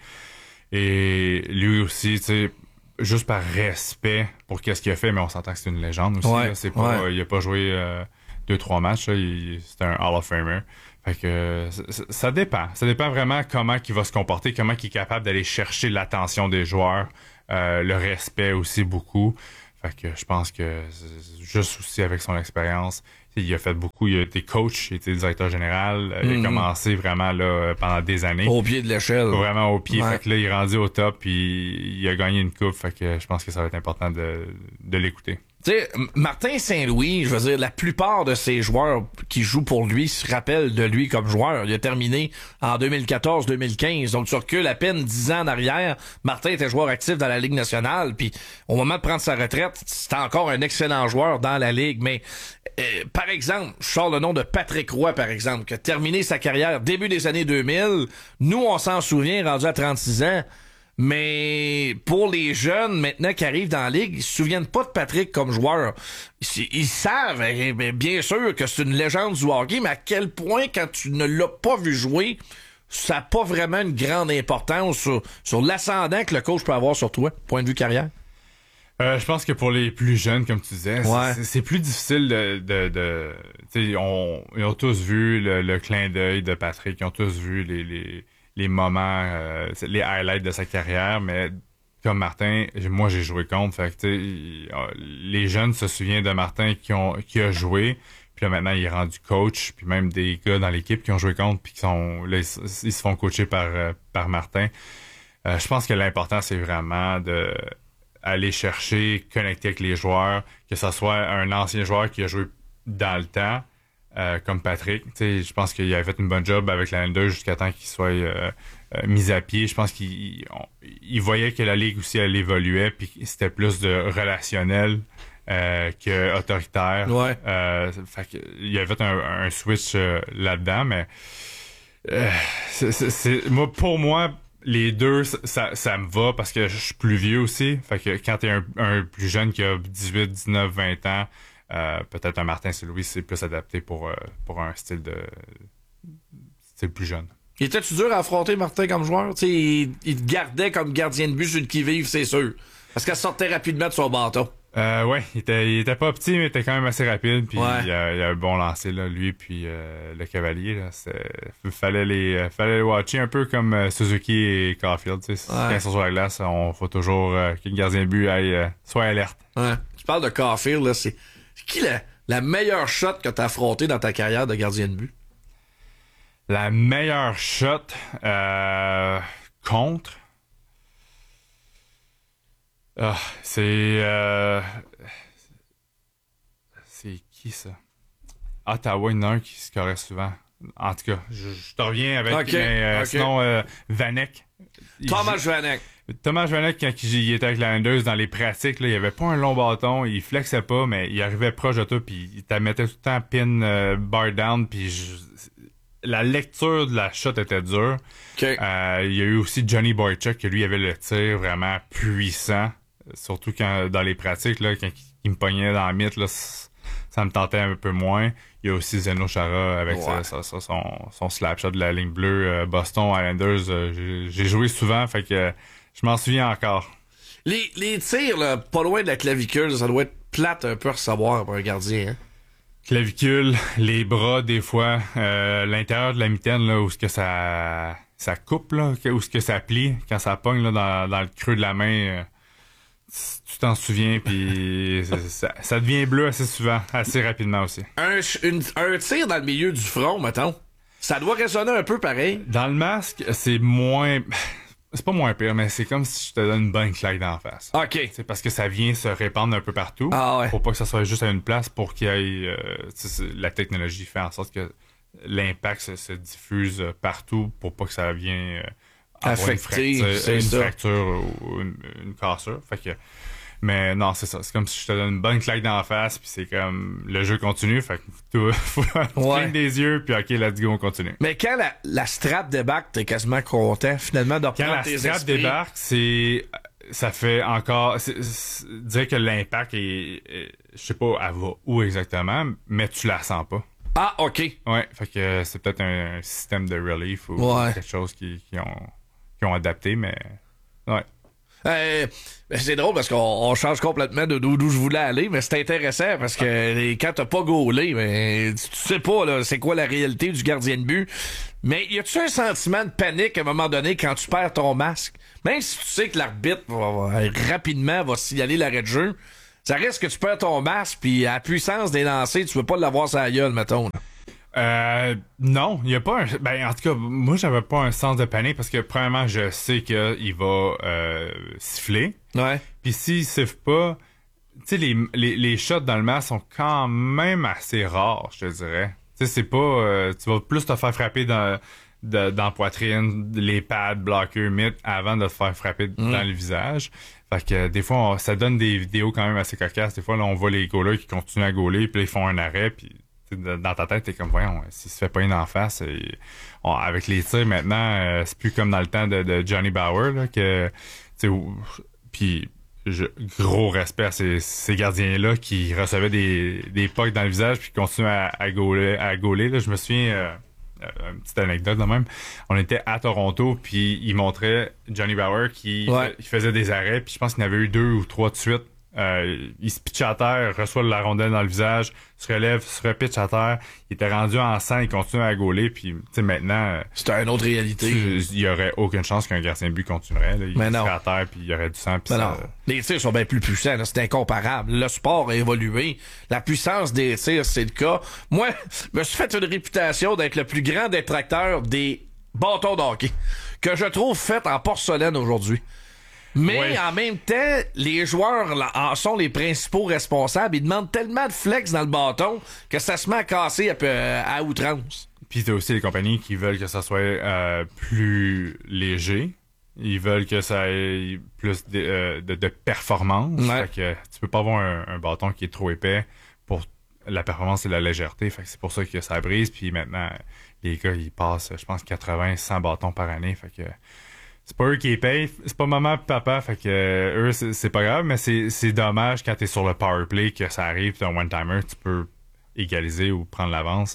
Et lui aussi, tu sais, juste par respect pour qu'est-ce qu'il a fait, mais on s'entend que c'est une légende aussi. Ouais, là. C'est pas, il a pas joué 2-3 matchs. Là. C'est un Hall of Famer. Fait que ça dépend. Ça dépend vraiment comment il va se comporter, comment il est capable d'aller chercher l'attention des joueurs, le respect aussi beaucoup. Fait que je pense que juste aussi avec son expérience, il a fait beaucoup. Il a été coach, il a été directeur général. Il a commencé vraiment là pendant des années. Au pied de l'échelle. Vraiment au pied. Ouais. Fait que là, il est rendu au top puis il a gagné une coupe. Fait que je pense que ça va être important de l'écouter. Tu sais, Martin Saint-Louis, je veux dire, la plupart de ces joueurs qui jouent pour lui se rappellent de lui comme joueur. Il a terminé en 2014-2015, donc tu recules à peine 10 ans en arrière. Martin était joueur actif dans la Ligue nationale, puis au moment de prendre sa retraite, c'était encore un excellent joueur dans la Ligue. Mais par exemple, je sors le nom de Patrick Roy, par exemple, qui a terminé sa carrière début des années 2000. Nous, on s'en souvient, rendu à 36 ans. Mais pour les jeunes maintenant qui arrivent dans la Ligue, ils se souviennent pas de Patrick comme joueur. Ils savent, bien sûr, que c'est une légende du hockey, mais à quel point, quand tu ne l'as pas vu jouer, ça n'a pas vraiment une grande importance sur l'ascendant que le coach peut avoir sur toi, point de vue carrière? Je pense que pour les plus jeunes, comme tu disais, c'est plus difficile de ils ont tous vu le clin d'œil de Patrick, ils ont tous vu les moments, les highlights de sa carrière, mais comme Martin, moi j'ai joué contre, fait que les jeunes se souviennent de Martin qui a joué, puis là maintenant il est rendu coach, puis même des gars dans l'équipe qui ont joué contre, puis ils se font coacher par Martin. Je pense que l'important c'est vraiment de aller chercher, connecter avec les joueurs, que ce soit un ancien joueur qui a joué dans le temps, comme Patrick. Je pense qu'il avait fait une bonne job avec la N2 jusqu'à temps qu'il soit mis à pied. Je pense qu'il voyait que la Ligue aussi elle évoluait, puis c'était plus de relationnel que autoritaire. Ouais. Fait qu'il avait fait un switch là-dedans, mais pour moi, les deux, ça me va parce que je suis plus vieux aussi. Fait que quand t'es un plus jeune qui a 18, 19, 20 ans, peut-être un Martin Saint-Louis, c'est plus adapté pour un style plus jeune. Était-tu dur à affronter Martin comme joueur? T'sais, il te gardait comme gardien de but sur le qui-vive, c'est sûr. Parce qu'elle sortait rapidement de son bâton. Ouais, il était pas petit, mais il était quand même assez rapide. Puis il a un bon lancer, là, lui, puis le Cavalier. Là, fallait les watcher un peu comme Suzuki et Caulfield. Quand ils sont sur la glace, on faut toujours que le gardien de but soit alerte. Ouais. Tu parles de Caulfield, là, c'est qui la meilleure shot que tu as affrontée dans ta carrière de gardien de but? La meilleure shot contre... c'est qui ça? Ottawa, il y en a un qui se scorait souvent. En tout cas, je te reviens avec. Okay. Sinon, Vanek. Thomas Vanek. Thomas Vanek, quand il était avec la Islanders dans les pratiques, là, il avait pas un long bâton, il flexait pas, mais il arrivait proche de toi, puis il te mettait tout le temps pin, bar down, puis la lecture de la shot était dure. Okay. Il y a eu aussi Johnny Boychuk, que lui avait le tir vraiment puissant. Surtout dans les pratiques, là, quand il me pognait dans la mythe, là, ça me tentait un peu moins. Il y a aussi Zdeno Chara avec son slap shot de la ligne bleue. Boston Islanders, j'ai joué souvent, fait que je m'en souviens encore. Les tirs, là, pas loin de la clavicule, ça doit être plate un peu à recevoir pour un gardien. Hein? Clavicule, les bras, des fois, l'intérieur de la mitaine, là, où est-ce que ça coupe, là, où est-ce que ça plie, quand ça pogne là, dans le creux de la main... tu t'en souviens, puis ça devient bleu assez souvent, assez rapidement aussi. Un tir dans le milieu du front, mettons, ça doit résonner un peu pareil. Dans le masque, c'est moins... C'est pas moins pire, mais c'est comme si je te donne une bonne claque d'en face. OK. C'est parce que ça vient se répandre un peu partout. Ah ouais. Pour pas que ça soit juste à une place, pour qu'il y ait... la technologie fait en sorte que l'impact se diffuse partout pour pas que ça vienne... affecté, une fracture ou une cassure. Fait que Mais non, c'est ça. C'est comme si je te donne une bonne claque dans la face, puis c'est comme le jeu continue, fait que tu clignes des yeux, puis OK, let's go, on continue. Mais quand la strap débarque, t'es quasiment content finalement de reprendre tes esprits. Quand la strap débarque, ça fait encore... dire que l'impact est je sais pas, elle va où exactement, mais tu la sens pas. Ah, OK. Ouais, fait que c'est peut-être un système de relief ou quelque chose qui ont adapté, mais... Ouais. C'est drôle parce qu'on change complètement d'où je voulais aller, mais c'est intéressant parce que quand t'as pas gaulé, mais tu sais pas là, c'est quoi la réalité du gardien de but. Mais y a-tu un sentiment de panique à un moment donné quand tu perds ton masque? Même si tu sais que l'arbitre rapidement va signaler l'arrêt de jeu, ça risque que tu perds ton masque puis à la puissance des lancers, tu veux pas l'avoir sur la gueule, mettons. Non, il y a pas en tout cas, moi j'avais pas un sens de panique parce que premièrement, je sais qu'il va siffler. Ouais. Puis s'il siffle pas, tu sais les shots dans le masque sont quand même assez rares, je te dirais. Tu sais c'est pas tu vas plus te faire frapper dans la poitrine, les pads, bloqueurs, mythes avant de te faire frapper dans le visage. Fait que des fois ça donne des vidéos quand même assez cocasses. Des fois là on voit les goalers qui continuent à goaler, puis là, ils font un arrêt, puis dans ta tête, t'es comme, voyons, s'il se fait pas une en face, avec les tirs maintenant, c'est plus comme dans le temps de Johnny Bauer, là, que, puis gros respect à ces gardiens-là qui recevaient des pucks dans le visage puis qui continuaient à gauler, là. Je me souviens, une petite anecdote de même, on était à Toronto puis il montrait Johnny Bauer qui faisait des arrêts, puis je pense qu'il y en avait eu 2 ou 3 de suite. Il se pitche à terre, reçoit la rondelle dans le visage, se relève, se repitche à terre. Il était rendu en sang, il continue à gauler, puis tu sais maintenant... C'était une autre réalité. Il y aurait aucune chance qu'un gardien de but continuerait. Là. Il serait à terre, puis il y aurait du sang. Puis ça... Les tirs sont bien plus puissants, là. C'est incomparable. Le sport a évolué. La puissance des tirs, c'est le cas. Moi, je me suis fait une réputation d'être le plus grand détracteur des bâtons de hockey, que je trouve fait en porcelaine aujourd'hui. Mais en même temps, les joueurs en sont les principaux responsables. Ils demandent tellement de flex dans le bâton que ça se met à casser à outrance. Puis t'as aussi les compagnies qui veulent que ça soit plus léger. Ils veulent que ça ait plus de performance. Ouais. Fait que tu peux pas avoir un bâton qui est trop épais pour la performance et la légèreté. Fait que c'est pour ça que ça brise. Puis maintenant, les gars, ils passent, je pense, 80-100 bâtons par année. Fait que c'est pas eux qui les payent, c'est pas maman et papa, fait que eux c'est pas grave, mais c'est dommage quand t'es sur le power play que ça arrive, t'as un one-timer, tu peux égaliser ou prendre l'avance.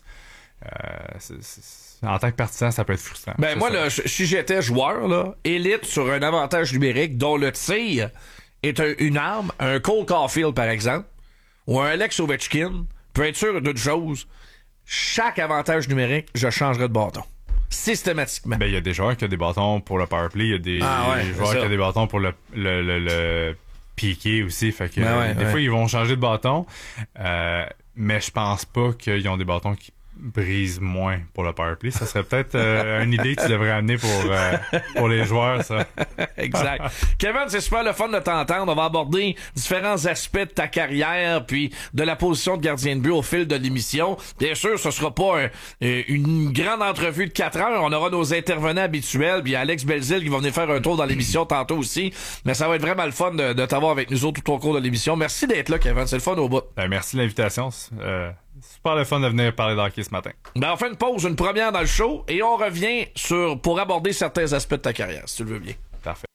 En tant que partisan, ça peut être frustrant. Ben moi, là, si j'étais joueur, là, élite sur un avantage numérique dont le tir est une arme, un Cole Caulfield par exemple, ou un Alex Ovechkin, peut être sûr d'une chose, chaque avantage numérique, je changerais de bâton. Systématiquement. Ben, il y a des joueurs qui ont des bâtons pour le power play, il y a des joueurs qui ont des bâtons pour le piqué aussi, fait que des fois ils vont changer de bâton, mais je pense pas qu'ils ont des bâtons qui brisent moins pour le power play. Ça serait peut-être une idée que tu devrais amener pour les joueurs, ça. Exact. Kevin, c'est super le fun de t'entendre. On va aborder différents aspects de ta carrière puis de la position de gardien de but au fil de l'émission. Bien sûr, ce sera pas une grande entrevue de 4 heures. On aura nos intervenants habituels, puis Alex Belzile qui va venir faire un tour dans l'émission tantôt aussi. Mais ça va être vraiment le fun de t'avoir avec nous autres tout au cours de l'émission. Merci d'être là, Kevin. C'est le fun au bout. Ben, merci de l'invitation. Super le fun de venir parler d'hockey ce matin. Ben, on fait une pause, une première dans le show, et on revient pour aborder certains aspects de ta carrière, si tu le veux bien. Parfait.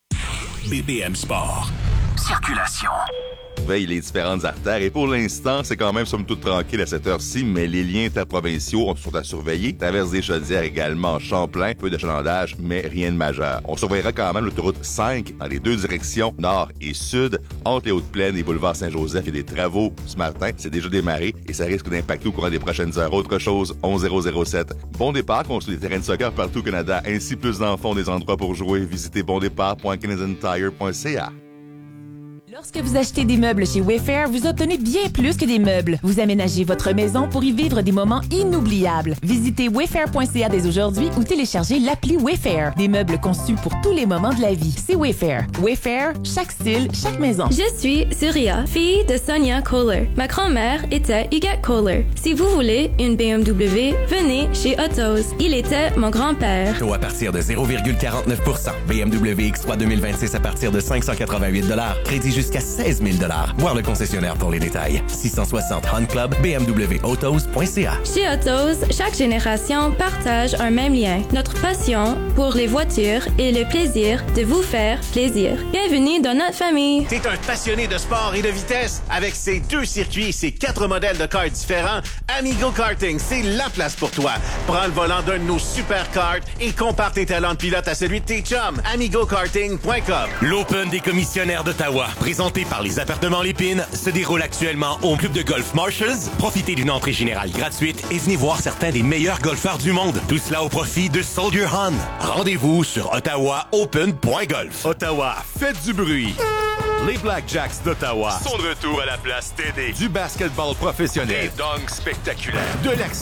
BPM Sport. Circulation. Veille les différentes artères et pour l'instant, c'est quand même somme toute tranquille à cette heure-ci, mais les liens interprovinciaux sont à surveiller. Traverse des Chaudières également, Champlain, peu d'achalandage, mais rien de majeur. On surveillera quand même l'autoroute 5 dans les deux directions, nord et sud, entre les Hautes-Plaines et boulevard Saint-Joseph. Il y a des travaux ce matin, c'est déjà démarré et ça risque d'impacter au courant des prochaines heures. Autre chose, 11007. Bon départ, construit des terrains de soccer partout au Canada, ainsi plus d'enfants, des endroits pour jouer. Visitez bondépart.canadiantire.ca. Lorsque vous achetez des meubles chez Wayfair, vous obtenez bien plus que des meubles. Vous aménagez votre maison pour y vivre des moments inoubliables. Visitez wayfair.ca dès aujourd'hui ou téléchargez l'appli Wayfair. Des meubles conçus pour tous les moments de la vie. C'est Wayfair. Wayfair, chaque style, chaque maison. Je suis Surya, fille de Sonia Kohler. Ma grand-mère était Huguette Kohler. Si vous voulez une BMW, venez chez Autos. Il était mon grand-père. Taux à partir de 0,49 BMW X3 2026 à partir de 588 $. Crédit jusqu'à 16 000 $. Voir le concessionnaire pour les détails. 660 Hunt Club, bmwautos.ca. Chez Autos, chaque génération partage un même lien. Notre passion pour les voitures et le plaisir de vous faire plaisir. Bienvenue dans notre famille. T'es un passionné de sport et de vitesse? Avec ses 2 circuits et ses 4 modèles de karts différents, Amigo Karting, c'est la place pour toi. Prends le volant d'un de nos super karts et compare tes talents de pilote à celui de tes chums. AmigoKarting.com. L'Open des commissionnaires d'Ottawa, présenté par les Appartements Lépine, se déroule actuellement au club de golf Marshalls. Profitez d'une entrée générale gratuite et venez voir certains des meilleurs golfeurs du monde. Tout cela au profit de Soldier Hunt. Rendez-vous sur ottawaopen.golf. Ottawa, faites du bruit. Les Blackjacks d'Ottawa sont de retour à la place TD. Du basketball professionnel, des dunks spectaculaires, de l'action.